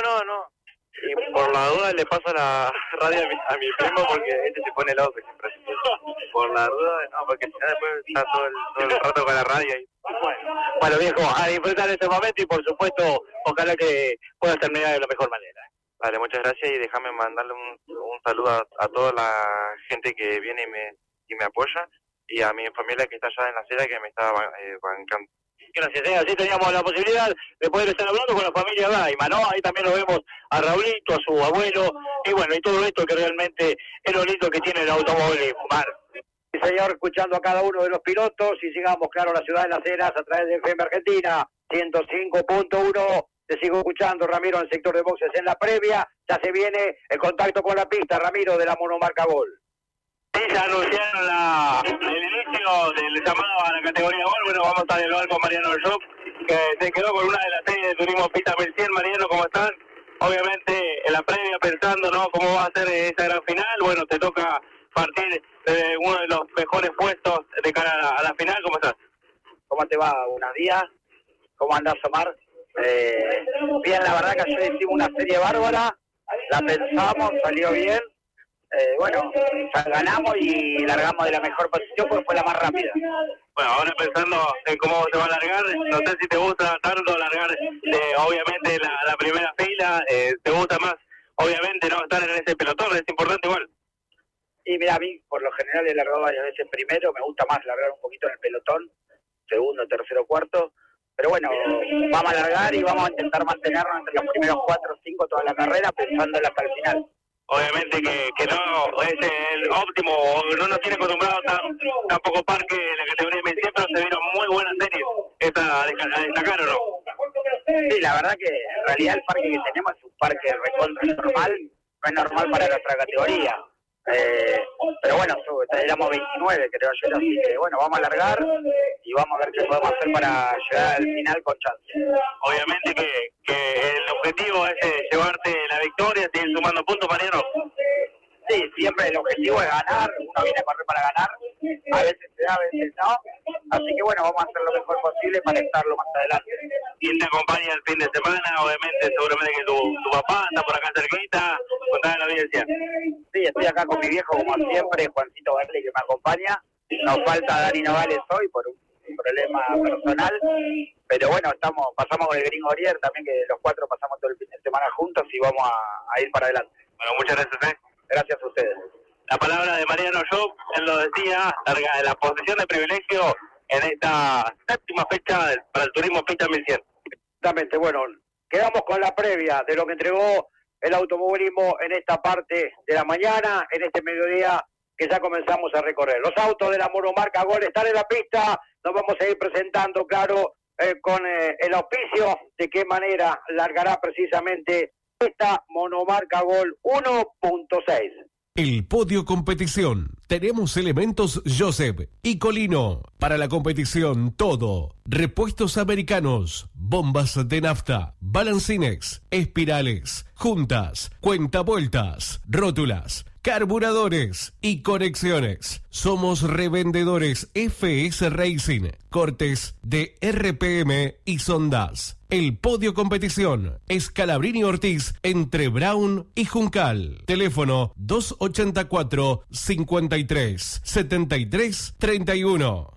Y por la duda le paso la radio a mi primo porque se pone loco siempre. Por la duda, no, porque si no después está todo el rato con la radio ahí. Bueno, viejo, a disfrutar de este momento y por supuesto, ojalá que puedas terminar de la mejor manera. Vale, muchas gracias y déjame mandarle un saludo a toda la gente que viene y me apoya y a mi familia que está allá en la acera que me está bancando. Gracias, así teníamos la posibilidad de poder estar hablando con la familia Daima, ¿no? Ahí también lo vemos a Raulito, a su abuelo, y bueno, y todo esto que realmente es lo lindo que tiene el automovilismo, Mar. Sí, señor, escuchando a cada uno de los pilotos y sigamos, claro, a la ciudad de Las Heras a través de FM Argentina, 105.1. Te sigo escuchando, Ramiro, en el sector de boxes en la previa. Ya se viene el contacto con la pista, Ramiro, de la monomarca Gol. Sí, ya anunciaron el inicio del llamado a la categoría Gol. Bueno, vamos a dialogar con Mariano Shop, que se quedó con una de las series de Turismo Pista 1100. Mariano, ¿cómo estás? Obviamente, en la previa pensando, ¿no?, cómo va a ser esa gran final. Bueno, te toca partir de uno de los mejores puestos de cara a la final. ¿Cómo estás? ¿Cómo te va? Buenos días. ¿Cómo andás, Omar? Bien, la verdad que ayer hicimos una serie bárbara, la pensamos, salió bien. Bueno, ganamos y largamos de la mejor posición porque fue la más rápida. Bueno, ahora pensando en cómo se va a largar, no sé si te gusta tanto largar obviamente la primera fila, te gusta más, obviamente, no estar en ese pelotón, es importante igual. Y mira, a mí por lo general he largado varias veces primero, me gusta más largar un poquito en el pelotón, segundo, tercero, cuarto. Pero bueno, vamos a largar y vamos a intentar mantenernos entre los primeros 4 o 5 toda la carrera, pensándola hasta el final. Obviamente que no es el óptimo, no nos tiene acostumbrado tan poco parque en la categoría 1100, pero se vieron muy buenas series esta a destacar, ¿o no? Sí, la verdad que en realidad el parque que tenemos es un parque recontra normal, no es normal para nuestra categoría. Pero bueno, éramos 29 creo yo, así que bueno, vamos a largar y vamos a ver qué podemos hacer para llegar al final con chance. Obviamente que el objetivo es llevarte la victoria, seguir sumando puntos, Mariano. Sí, siempre el objetivo es ganar, uno viene a correr para ganar, a veces se da, a veces no, así que bueno, vamos a hacer lo mejor posible para estarlo más adelante. ¿Quién te acompaña el fin de semana? Obviamente, seguramente que tu papá está por acá cerquita, contá la audiencia. Sí, estoy acá con mi viejo como siempre, Juancito Barley, que me acompaña. Nos falta Dani Nogales hoy por un problema personal, pero bueno, pasamos con el Gringo Orier también, que los 4 pasamos todo el fin de semana juntos y vamos a ir para adelante. Bueno, muchas gracias. Gracias a ustedes. La palabra de Mariano Shop, él lo decía, la posición de privilegio en esta séptima fecha para el Turismo Pista 1100. Exactamente, bueno, quedamos con la previa de lo que entregó el automovilismo en esta parte de la mañana, en este mediodía que ya comenzamos a recorrer. Los autos de la monomarca Gol están en la pista, nos vamos a ir presentando, claro, con el auspicio de qué manera largará precisamente esta monomarca Gol 1.6. El podio competición. Tenemos elementos Joseph y Colino. Para la competición, todo. Repuestos americanos, bombas de nafta, balancines, espirales, juntas, cuentavueltas, rótulas, carburadores y conexiones. Somos revendedores FS Racing, cortes de RPM y sondas. El podio competición es Calabrini Ortiz entre Brown y Juncal. Teléfono 284 53 73 31.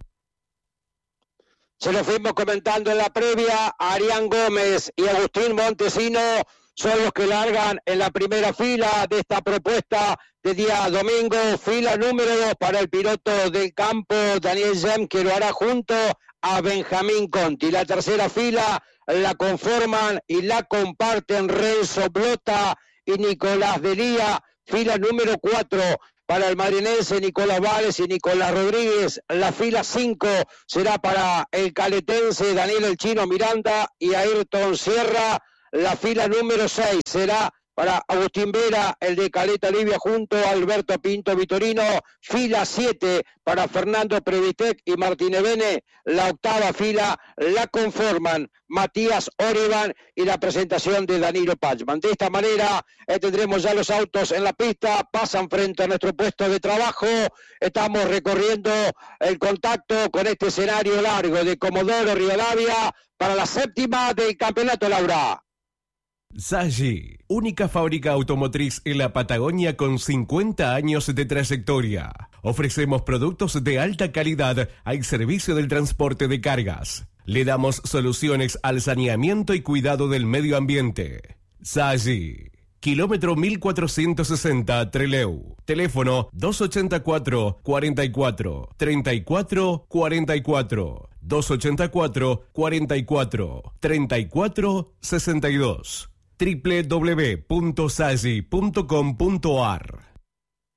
Se lo fuimos comentando en la previa. Arián Gómez y Agustín Montesino son los que largan en la primera fila de esta propuesta de día domingo. Fila número 2 para el piloto del campo, Daniel Gem, que lo hará junto a Benjamín Conti. La tercera fila la conforman y la comparten Renzo Blota y Nicolás Delía. Fila número 4 para el madrinense Nicolás Vales y Nicolás Rodríguez. La fila 5 será para el caletense Daniel El Chino Miranda y Ayrton Sierra. La fila número 6 será para Agustín Vera, el de Caleta Olivia, junto a Alberto Pinto Vitorino. Fila 7 para Fernando Previtec y Martínez Bene. La octava fila la conforman Matías Oriban y la presentación de Danilo Pachman. De esta manera tendremos ya los autos en la pista, pasan frente a nuestro puesto de trabajo. Estamos recorriendo el contacto con este escenario largo de Comodoro Rivadavia para la séptima del campeonato, Laura. Zaggi, única fábrica automotriz en la Patagonia con 50 años de trayectoria. Ofrecemos productos de alta calidad al servicio del transporte de cargas. Le damos soluciones al saneamiento y cuidado del medio ambiente. Zaggi, kilómetro 1460 Trelew. Teléfono 284 44 34 44 284 44 34 62. www.zaggi.com.ar.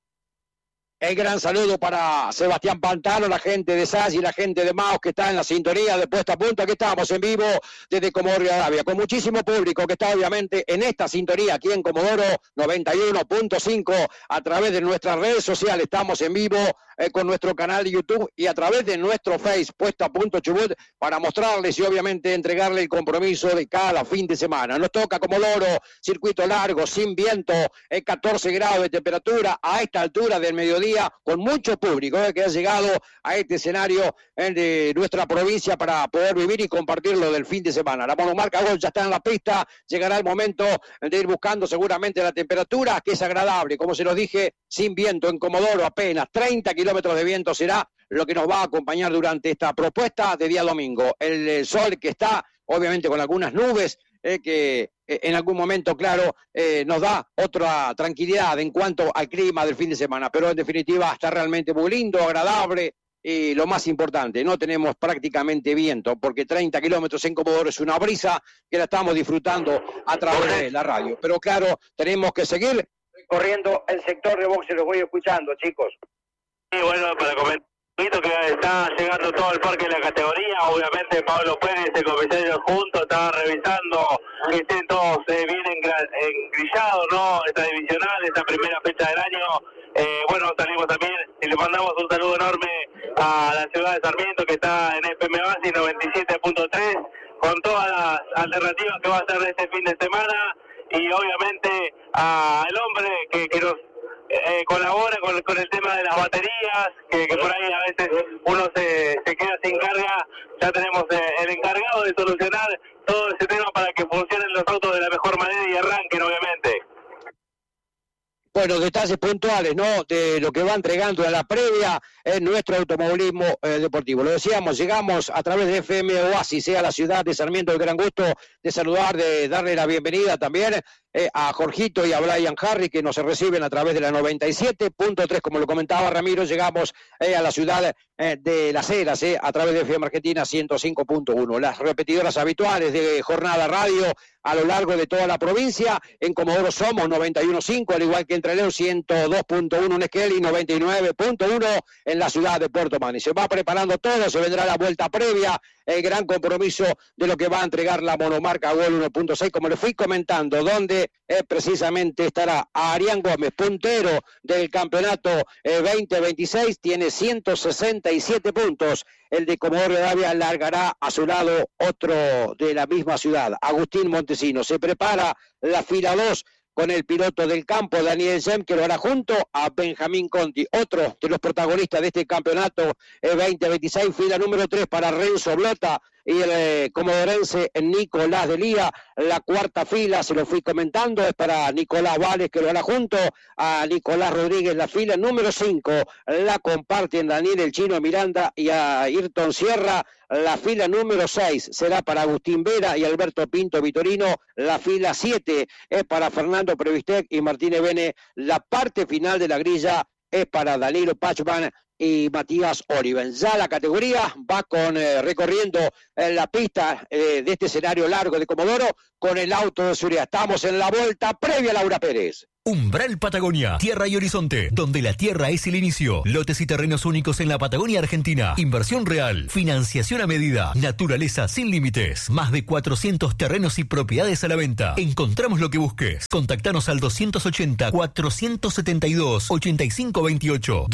El gran saludo para Sebastián Pantano, la gente de Zaggi, la gente de Maus que está en la sintonía de Puesta a Punto. Aquí estamos en vivo desde Comodoro Rivadavia, con muchísimo público que está obviamente en esta sintonía aquí en Comodoro 91.5 a través de nuestras redes sociales. Estamos en vivo con nuestro canal de YouTube y a través de nuestro Face, Puesta a Punto Chubut, para mostrarles y obviamente entregarle el compromiso de cada fin de semana. Nos toca Comodoro, circuito largo, sin viento, 14 grados de temperatura a esta altura del mediodía, con mucho público que ha llegado a este escenario de nuestra provincia para poder vivir y compartirlo del fin de semana. La monomarca Gol ya está en la pista, llegará el momento de ir buscando seguramente la temperatura, que es agradable, como se los dije, sin viento en Comodoro, apenas 30 kilómetros de viento será lo que nos va a acompañar durante esta propuesta de día domingo. El sol que está, obviamente con algunas nubes, que en algún momento, claro, nos da otra tranquilidad en cuanto al clima del fin de semana, pero en definitiva está realmente muy lindo, agradable, y lo más importante, no tenemos prácticamente viento, porque 30 kilómetros en Comodoro es una brisa que la estamos disfrutando a través de la radio, pero claro, tenemos que seguir recorriendo el sector de boxe. Los voy escuchando, chicos. Sí, bueno, para comentar que está llegando todo el parque de la categoría, obviamente Pablo Pérez, el comisario junto, estaba revisando que estén todos bien engrillados, ¿no? Esta divisional, esta primera fecha del año. Bueno, salimos también y le mandamos un saludo enorme a la ciudad de Sarmiento, que está en FM Basi 97.3, con todas las alternativas que va a hacer este fin de semana, y obviamente al hombre que nos colabora con el tema de las baterías, que por ahí a veces uno se queda sin carga. Ya tenemos el encargado de solucionar todo ese tema para que funcionen los autos de la mejor manera y arranquen, obviamente. Bueno, detalles puntuales, ¿no?, de lo que va entregando a la previa en nuestro automovilismo deportivo. Lo decíamos, llegamos a través de FM Oasis, a la ciudad de Sarmiento. El gran gusto de saludar, de darle la bienvenida también a Jorgito y a Brian Harry, que nos reciben a través de la 97.3, como lo comentaba Ramiro. Llegamos a la ciudad de Las Heras, a través de FM Argentina 105.1. Las repetidoras habituales de Jornada Radio a lo largo de toda la provincia. En Comodoro somos 91.5, al igual que en Trelew 102.1 en Esquel y 99.1 en la ciudad de Puerto Mani. Se va preparando todo, se vendrá la vuelta previa, el gran compromiso de lo que va a entregar la monomarca Gol 1.6, como le fui comentando, donde precisamente estará Arián Gómez, puntero del campeonato 2026, tiene 167 puntos. El de Comodoro Rivadavia largará a su lado otro de la misma ciudad, Agustín Montesino. Se prepara la fila 2 con el piloto del campo, Daniel Sem, que lo hará junto a Benjamín Conti, otro de los protagonistas de este campeonato 2026, fila número 3 para Renzo Blota y el comodorense Nicolás Delía. La cuarta fila, se lo fui comentando, es para Nicolás Vales, que lo hará junto a Nicolás Rodríguez. La fila número 5 la comparten Daniel El Chino Miranda y a Ayrton Sierra. La fila número 6 será para Agustín Vera y Alberto Pinto Vitorino. La fila 7 es para Fernando Previstec y Martínez Bene. La parte final de la grilla es para Danilo Pachman y Matías Oriben. Ya la categoría va con recorriendo la pista de este escenario largo de Comodoro con el auto de seguridad. Estamos en la vuelta previa, Laura Pérez. Umbral Patagonia, tierra y horizonte, donde la tierra es el inicio. Lotes y terrenos únicos en la Patagonia Argentina. Inversión real, financiación a medida, naturaleza sin límites. Más de 400 terrenos y propiedades a la venta. Encontramos lo que busques. Contactanos al 280-472-8528,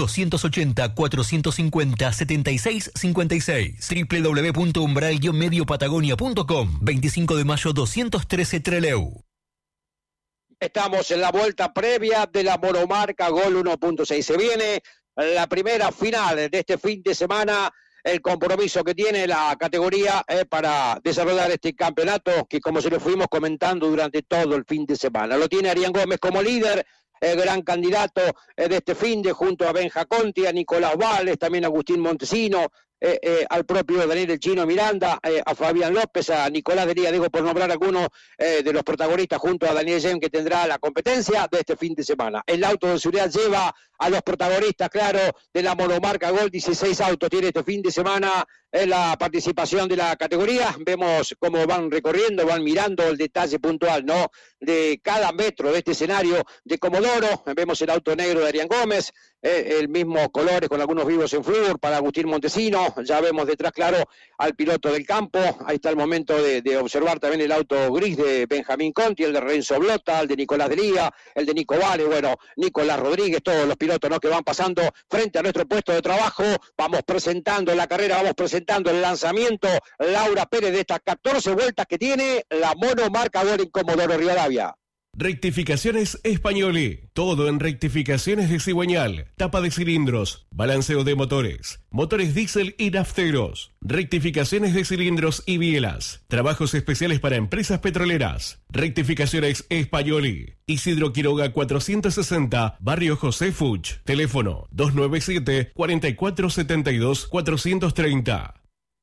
280-450-7656, www.umbral-mediopatagonia.com, 25 de mayo 213 Trelew. Estamos en la vuelta previa de la monomarca Gol 1.6. Se viene la primera final de este fin de semana, el compromiso que tiene la categoría para desarrollar este campeonato que, como se lo fuimos comentando durante todo el fin de semana, lo tiene Arián Gómez como líder, gran candidato de este fin de, junto a Benja Conti, a Nicolás Vales, también a Agustín Montesino, al propio Daniel El Chino Miranda, a Fabián López, a Nicolás Delia, digo por nombrar algunos de los protagonistas, junto a Daniel Gem, que tendrá la competencia de este fin de semana. El auto de seguridad lleva a los protagonistas, claro, de la monomarca Gol. 16 autos tiene este fin de semana en la participación de la categoría. Vemos cómo van recorriendo, van mirando el detalle puntual, ¿no?, de cada metro de este escenario de Comodoro. Vemos el auto negro de Arián Gómez, el mismo colores con algunos vivos en flúor para Agustín Montesino. Ya vemos detrás, claro, al piloto del campo. Ahí está el momento de observar también el auto gris de Benjamín Conti, el de Renzo Blota, el de Nicolás Delía, el de Nico Vale, bueno, Nicolás Rodríguez, todos los pilotos, ¿no?, que van pasando frente a nuestro puesto de trabajo. Vamos presentando la carrera, vamos presentando el lanzamiento, Laura Pérez, de estas 14 vueltas que tiene la monomarca Gol en Comodoro Rivadavia. Rectificaciones Españoli. Todo en rectificaciones de cigüeñal, tapa de cilindros, balanceo de motores, motores diésel y nafteros, rectificaciones de cilindros y bielas, trabajos especiales para empresas petroleras. Rectificaciones Españoli. Isidro Quiroga 460, Barrio José Fuch. Teléfono 297-4472-430.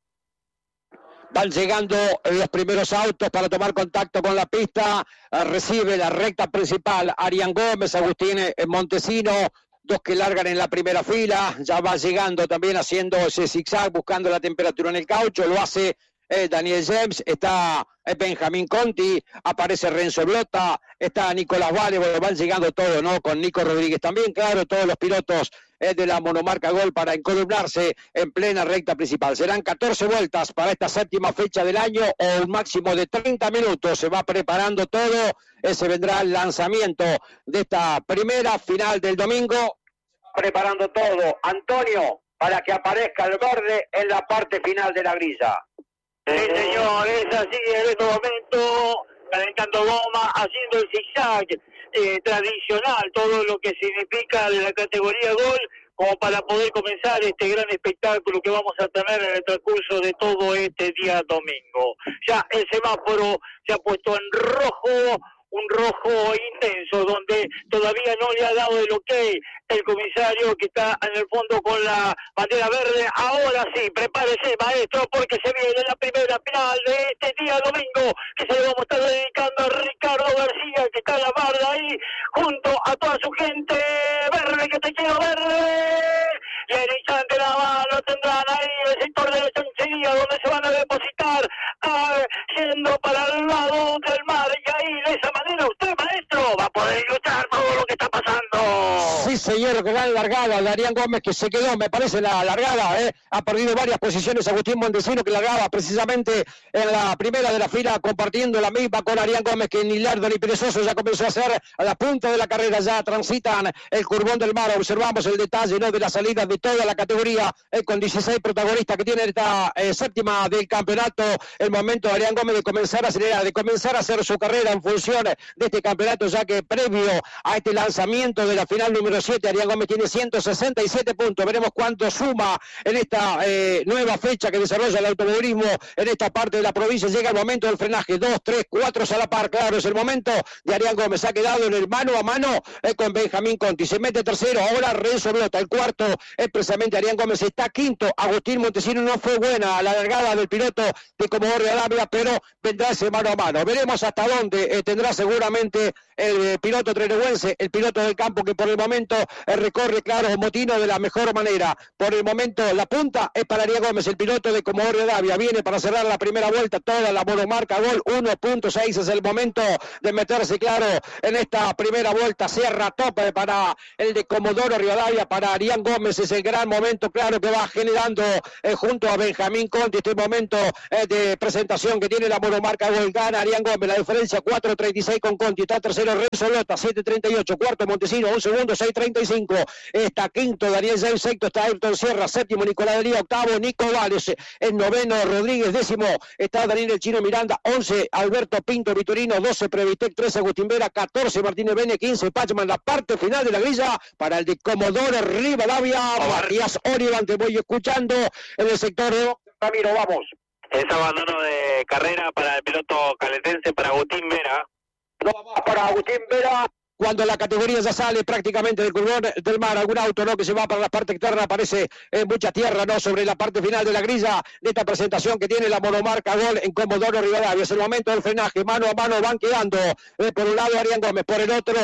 Van llegando los primeros autos para tomar contacto con la pista. Recibe la recta principal Arián Gómez, Agustín Montesino, dos que largan en la primera fila. Ya va llegando también haciendo ese zigzag, buscando la temperatura en el caucho. Lo hace Daniel James, está Benjamín Conti, aparece Renzo Blota, está Nicolás Vale. Bueno, van llegando todos, ¿no?, con Nico Rodríguez también, claro, todos los pilotos de la monomarca Gol para encolumnarse en plena recta principal. Serán 14 vueltas para esta séptima fecha del año, o un máximo de 30 minutos. Se va preparando todo, ese vendrá el lanzamiento de esta primera final del domingo. Preparando todo, Antonio, para que aparezca el verde en la parte final de la grilla. Sí, señor, es así en este momento, calentando goma, haciendo el zigzag tradicional, todo lo que significa de la categoría Gol, como para poder comenzar este gran espectáculo que vamos a tener en el transcurso de todo este día domingo. Ya el semáforo se ha puesto en rojo, un rojo intenso, donde todavía no le ha dado el ok el comisario, que está en el fondo con la bandera verde. Ahora sí, prepárese, maestro, porque se viene la primera final de este día domingo, que se le vamos a estar dedicando a Ricardo García, que está en la barra ahí, junto a toda su gente. Verde, que te quiero, verde. Y el instante la mano tendrán ahí el sector de la chancería, donde se van a depositar, yendo para el lado del mar, y ahí de esa manera usted, maestro, va a poder luchar todo lo que está pasando. Sí, señor, que gran largada de Arián Gómez, que se quedó, me parece, la largada, ha perdido varias posiciones Agustín Montesino, que largaba precisamente en la primera de la fila, compartiendo la misma con Arián Gómez, que ni lerdo ni perezoso ya comenzó a hacer a la punta de la carrera. Ya transitan el curvón del mar. Observamos el detalle, ¿no?, de la salida de toda la categoría, con 16 protagonistas que tiene esta séptima del campeonato. El momento de Arián Gómez de comenzar a acelerar, de comenzar a hacer su carrera en función de este campeonato, ya que previo a este lanzamiento de la final número 7, Arián Gómez tiene 167 puntos. Veremos cuánto suma en esta nueva fecha que desarrolla el automovilismo en esta parte de la provincia. Llega el momento del frenaje, 2, 3, 4 a la par, claro, es el momento de Arián Gómez. Ha quedado en el mano a mano con Benjamín Conti, se mete tercero, ahora Renzo Blota, el cuarto es precisamente Arián Gómez, está quinto Agustín Montesino. No fue buena la largada del piloto de Comodoro Rivadavia, pero vendrá ese mano a mano. Veremos hasta dónde tendrá seguramente el piloto treneguense, el piloto del campo, que por el momento momento recorre, claro, Motino de la mejor manera. Por el momento la punta es para Arián Gómez, el piloto de Comodoro Rivadavia. Viene para cerrar la primera vuelta, toda la monomarca Gol 1.6. Es el momento de meterse, claro, en esta primera vuelta. Cierra tope para el de Comodoro Rivadavia, para Arián Gómez. Es el gran momento, claro, que va generando junto a Benjamín Conti este momento de presentación que tiene la monomarca Gol. Gana Arián Gómez, la diferencia 4.36 con Conti. Está tercero Renzo Lota, 7.38. Cuarto Montesino, 1 segundo, 6.35. Está quinto Daniel James, sexto está Ayrton Sierra, séptimo Nicolás Delía, octavo Nico Vales, el noveno Rodríguez, décimo está Daniel El Chino Miranda, 11 Alberto Pinto Vitorino, 12 Previtec, 13 Agustín Vera, 14 Martínez Bene, 15 Pachman. La parte final de la grilla para el de Comodoro Rivadavia, Matías Olivan, te voy escuchando en el sector de Ramiro, vamos. Es abandono de carrera para el piloto caletense, para Agustín Vera. No va más para Agustín Vera. Cuando la categoría ya sale prácticamente del curvón del mar, algún auto no que se va para la parte externa, aparece mucha tierra no sobre la parte final de la grilla de esta presentación que tiene la monomarca Gol en Comodoro Rivadavia. Es el momento del frenaje, mano a mano van quedando por un lado Arián Gómez, por el otro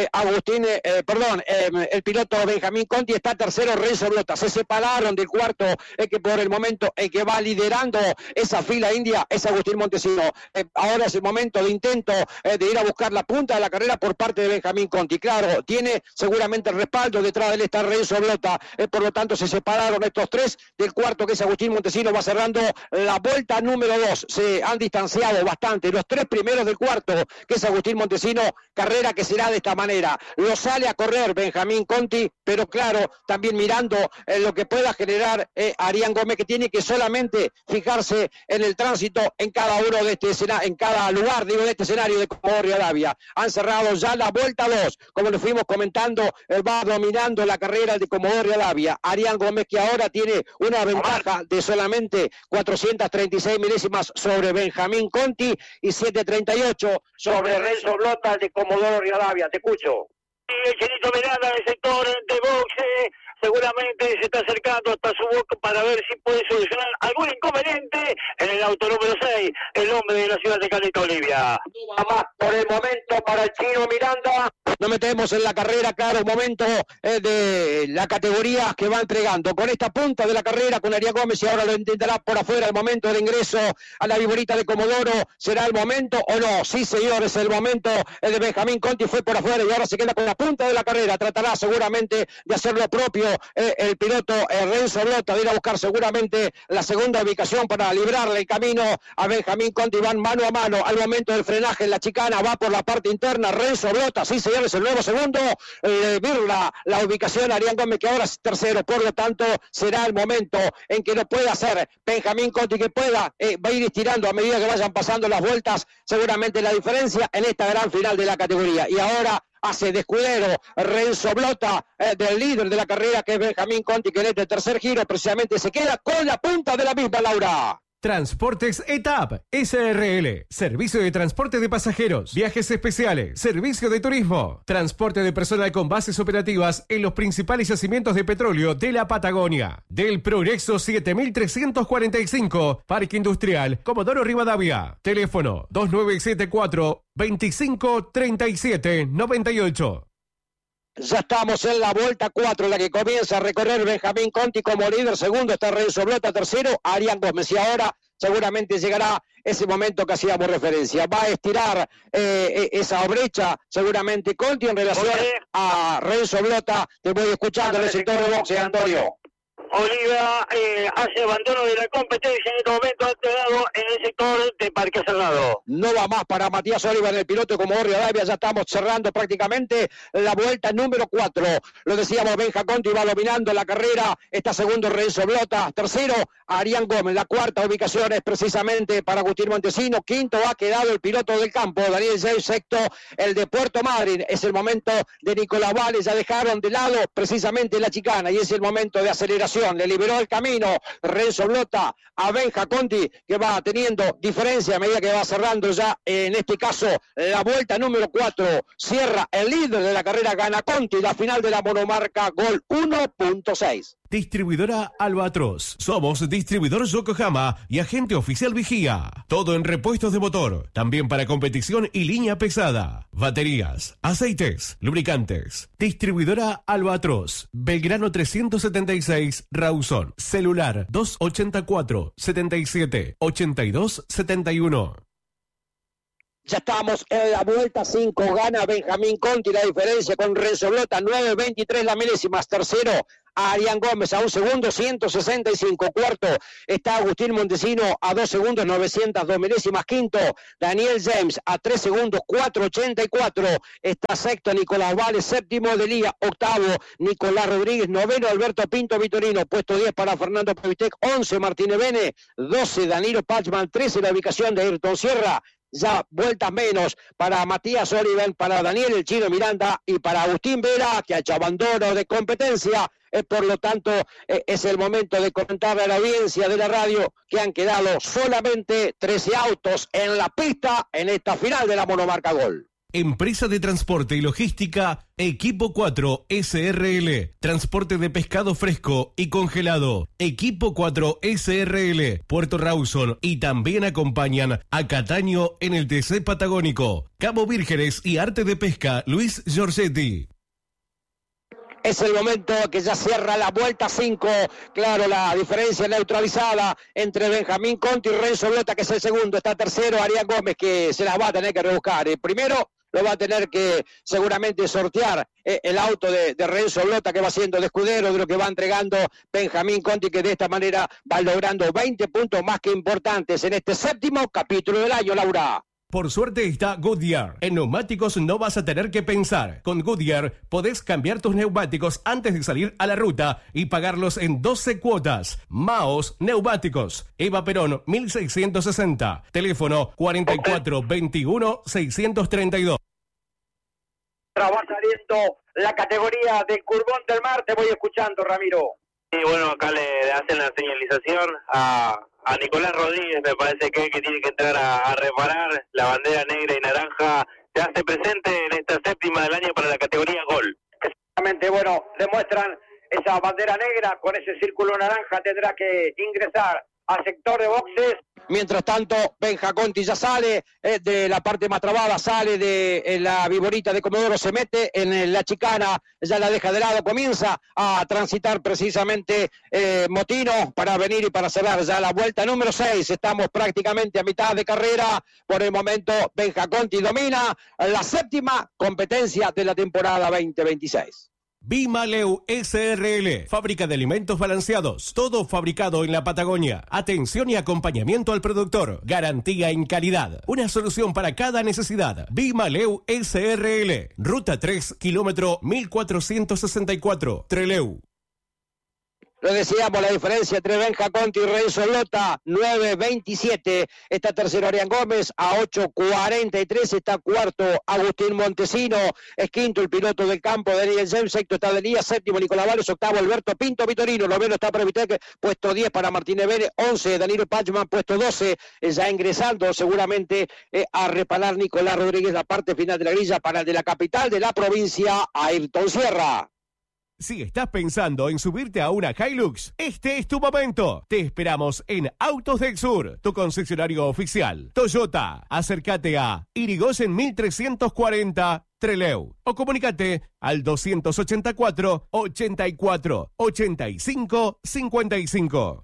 el piloto Benjamín Conti. Está tercero Renzo Blota. Se separaron del cuarto que por el momento que va liderando esa fila india es Agustín Montesino. Ahora es el momento de intento de ir a buscar la punta de la carrera por parte de Benjamín Conti. Claro, tiene seguramente el respaldo, detrás de él está Renzo Blota, por lo tanto se separaron estos tres del cuarto que es Agustín Montesino. Va cerrando la vuelta número 2, se han distanciado bastante los tres primeros del cuarto que es Agustín Montesino. Carrera que será de esta manera, lo sale a correr Benjamín Conti, pero claro, también mirando lo que pueda generar Arián Gómez, que tiene que solamente fijarse en el tránsito en cada uno de este escenario, en cada lugar, digo, de este escenario de Comodoro Rivadavia. Han cerrado ya la vuelta 2, como lo fuimos comentando, va dominando la carrera de Comodoro Rivadavia. Arián Gómez, que ahora tiene una ventaja de solamente 436 milésimas sobre Benjamín Conti y 738 sobre Renzo Blota de Comodoro Rivadavia. Te escucho. El Chinito Miranda del sector de boxe seguramente se está acercando hasta su boca para ver si puede solucionar algún inconveniente en el auto número 6, el hombre de la ciudad de Caleta Olivia. No va más por el momento para el Chino Miranda. Nos metemos en la carrera, claro, momento de la categoría que va entregando. Con esta punta de la carrera con Arián Gómez, y ahora lo intentará por afuera el momento del ingreso a la viborita de Comodoro. ¿Será el momento o no? Sí, señores, el momento de Benjamín Conti fue por afuera y ahora se queda con la punta de la carrera. Tratará seguramente de hacer lo propio el piloto Renzo Blota, de ir a buscar seguramente la segunda ubicación para librarle el camino a Benjamín Conti. Van mano a mano al momento del frenaje en la chicana, va por la parte interna Renzo Blota, sí señores, el nuevo segundo, la ubicación Arián Gómez, que ahora es tercero. Por lo tanto será el momento en que lo pueda hacer Benjamín Conti, que pueda va a ir estirando a medida que vayan pasando las vueltas seguramente la diferencia en esta gran final de la categoría. Y ahora hace de escudero Renzo Blota del líder de la carrera, que es Benjamín Conti, que en este tercer giro precisamente se queda con la punta de la misma, Laura. Transportes ETAP SRL, servicio de transporte de pasajeros, viajes especiales, servicio de turismo, transporte de personal con bases operativas en los principales yacimientos de petróleo de la Patagonia. Del Progreso 7345, Parque Industrial, Comodoro Rivadavia. Teléfono 2974 2537 98. Ya estamos en la vuelta 4, la que comienza a recorrer Benjamín Conti como líder. Segundo está Renzo Blota, tercero Arián Gómez. Y ahora seguramente llegará ese momento que hacíamos referencia. Va a estirar esa brecha seguramente Conti en relación a Renzo Blota. Te voy escuchando en el sector de boxe, Antonio. Oliva hace abandono de la competencia en este momento, ha quedado en el sector de Parque Cerrado. No va más para Matías Oliva en el piloto de Comodoro Rivadavia. Ya estamos cerrando prácticamente la vuelta número 4. Lo decíamos, Benja Conti va dominando la carrera. Está segundo Renzo Blota, tercero Arián Gómez. La cuarta ubicación es precisamente para Agustín Montesino. Quinto ha quedado el piloto del campo, Daniel James. Sexto el de Puerto Madryn. Es el momento de Nicolás Vales. Ya dejaron de lado precisamente la chicana y es el momento de aceleración. Le liberó el camino Renzo Blota a Benja Conti, que va teniendo diferencia a medida que va cerrando ya en este caso la vuelta número 4. Cierra el líder de la carrera, gana Conti, la final de la monomarca Gol 1.6. Distribuidora Albatros. Somos distribuidor Yokohama y agente oficial Vigía. Todo en repuestos de motor. También para competición y línea pesada. Baterías, aceites, lubricantes. Distribuidora Albatros. Belgrano 376, Rawson. Celular 284 77 82 71. Ya estamos en la vuelta 5, gana Benjamín Conti, la diferencia con Renzo Blota, 9.23 la milésimas, tercero Arián Gómez a 1 segundo, 165, cuarto está Agustín Montesino a 2 segundos, 902 milésimas, quinto Daniel James a 3 segundos, 4.84, está sexto Nicolás Vales, séptimo Delía, octavo Nicolás Rodríguez, noveno Alberto Pinto Vitorino, puesto 10 para Fernando Pavitec, 11 Martínez Bene, 12 Danilo Pachman, 13 la ubicación de Ayrton Sierra. Ya vueltas menos para Matías Oliven, para Daniel El Chino Miranda y para Agustín Vera, que ha hecho abandono de competencia. Por lo tanto, es el momento de comentarle a la audiencia de la radio que han quedado solamente 13 autos en la pista en esta final de la monomarca Gol. Empresa de Transporte y Logística, Equipo 4 SRL, transporte de pescado fresco y congelado, Equipo 4 SRL, Puerto Rawson, y también acompañan a Cataño en el TC Patagónico, Cabo Vírgenes y Arte de Pesca, Luis Giorgetti. Es el momento que ya cierra la vuelta 5. Claro, la diferencia neutralizada entre Benjamín Conti y Renzo Blota, que es el segundo. Está tercero Arián Gómez, que se las va a tener que rebuscar. El primero lo va a tener que seguramente sortear el auto de Renzo Blota, que va siendo de escudero, de lo que va entregando Benjamín Conti, que de esta manera va logrando 20 puntos más que importantes en este séptimo capítulo del año, Laura. Por suerte está Goodyear. En neumáticos no vas a tener que pensar. Con Goodyear podés cambiar tus neumáticos antes de salir a la ruta y pagarlos en 12 cuotas. Maos Neumáticos. Eva Perón, 1660. Teléfono 4421-632. Va saliendo la categoría de Curbón del Mar. Te voy escuchando, Ramiro. Sí, bueno, acá le hacen la señalización a Nicolás Rodríguez, me parece que tiene que entrar a reparar. La bandera negra y naranja se hace presente en esta séptima del año para la categoría Gol. Exactamente, bueno, demuestran esa bandera negra con ese círculo naranja, tendrá que ingresar al sector de boxes. Mientras tanto, Benja Conti ya sale de la parte más trabada, sale de la viborita de Comodoro, se mete en la chicana, ya la deja de lado, comienza a transitar precisamente Motino para venir y para cerrar ya la vuelta número 6. Estamos prácticamente a mitad de carrera. Por el momento, Benja Conti domina la séptima competencia de la temporada 2026. Bimaleu SRL, fábrica de alimentos balanceados, todo fabricado en la Patagonia. Atención y acompañamiento al productor, garantía en calidad, una solución para cada necesidad. Bimaleu SRL, ruta 3, kilómetro 1464, Trelew. Lo decíamos, la diferencia entre Benja Conti y Renzo Blota, 9.27. Está tercero Arián Gómez, a 8.43. Está cuarto Agustín Montesino. Es quinto el piloto del campo, Daniel James. Sexto está Delía. Séptimo Nicolás Vales. Octavo Alberto Pinto Vitorino. Noveno está Previtec, puesto 10 para Martínez Bene. 11 Danilo Pachman, puesto 12. Ya ingresando seguramente a reparar Nicolás Rodríguez, la parte final de la grilla para el de la capital de la provincia, Ayrton Sierra. Si estás pensando en subirte a una Hilux, este es tu momento. Te esperamos en Autos del Sur, tu concesionario oficial. Toyota, acércate a Irigoyen 1340, Trelew. O comunícate al 284 84 85 55.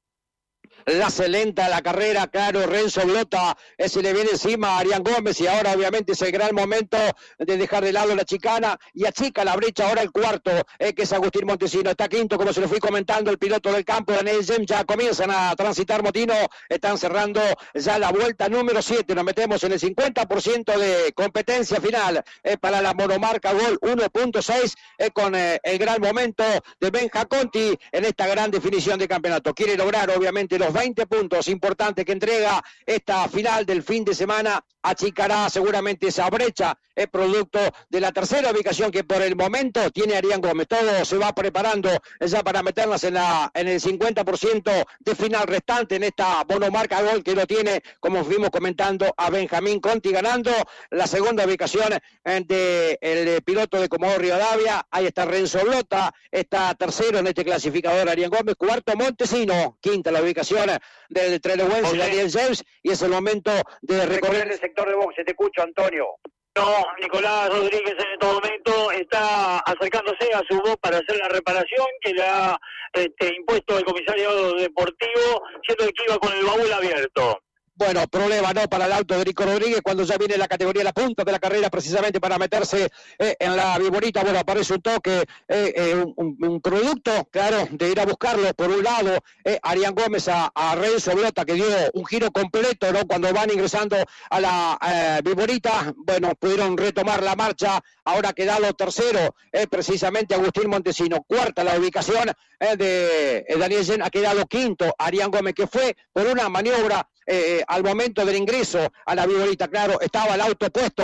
La hace lenta la carrera, claro, Renzo Blota se le viene encima a Arián Gómez y ahora obviamente es el gran momento de dejar de lado la chicana y achica la brecha ahora el cuarto, que es Agustín Montesino. Está quinto, como se lo fui comentando, el piloto del campo, Daniel James. Ya comienzan a transitar Motino, están cerrando ya la vuelta número 7, nos metemos en el 50% de competencia final para la monomarca Gol 1.6, con el gran momento de Benja Conti en esta gran definición de campeonato. Quiere lograr obviamente los 20 puntos importantes que entrega esta final del fin de semana achicará seguramente esa brecha, es producto de la tercera ubicación que por el momento tiene Arián Gómez. Todo se va preparando ya para meterlas en el 50% de final restante en esta monomarca gol que lo tiene, como fuimos comentando, a Benjamín Conti ganando la segunda ubicación del piloto de Comodoro Rivadavia. Ahí está Renzo Blota, está tercero en este clasificador Arián Gómez, cuarto Montesino, quinta la ubicación del trelewense Daniel James, y es el momento de recorrer el sector de boxe. Te escucho, Antonio. No, Nicolás Rodríguez en este momento está acercándose a su voz para hacer la reparación que le ha impuesto el comisario deportivo, siendo que iba con el baúl abierto. Bueno, problema no para el auto de Rico Rodríguez cuando ya viene la categoría de la punta de la carrera precisamente para meterse en la Viborita. Bueno, aparece un toque, un producto, claro, de ir a buscarlo. Por un lado, Arián Gómez a Renzo Blota, que dio un giro completo, ¿no? Cuando van ingresando a la Viborita, bueno, pudieron retomar la marcha. Ahora quedado tercero, precisamente Agustín Montesino. Cuarta la ubicación de Daniel Yen, ha quedado quinto Arián Gómez, que fue por una maniobra al momento del ingreso a la Viborita. Claro, estaba el auto puesto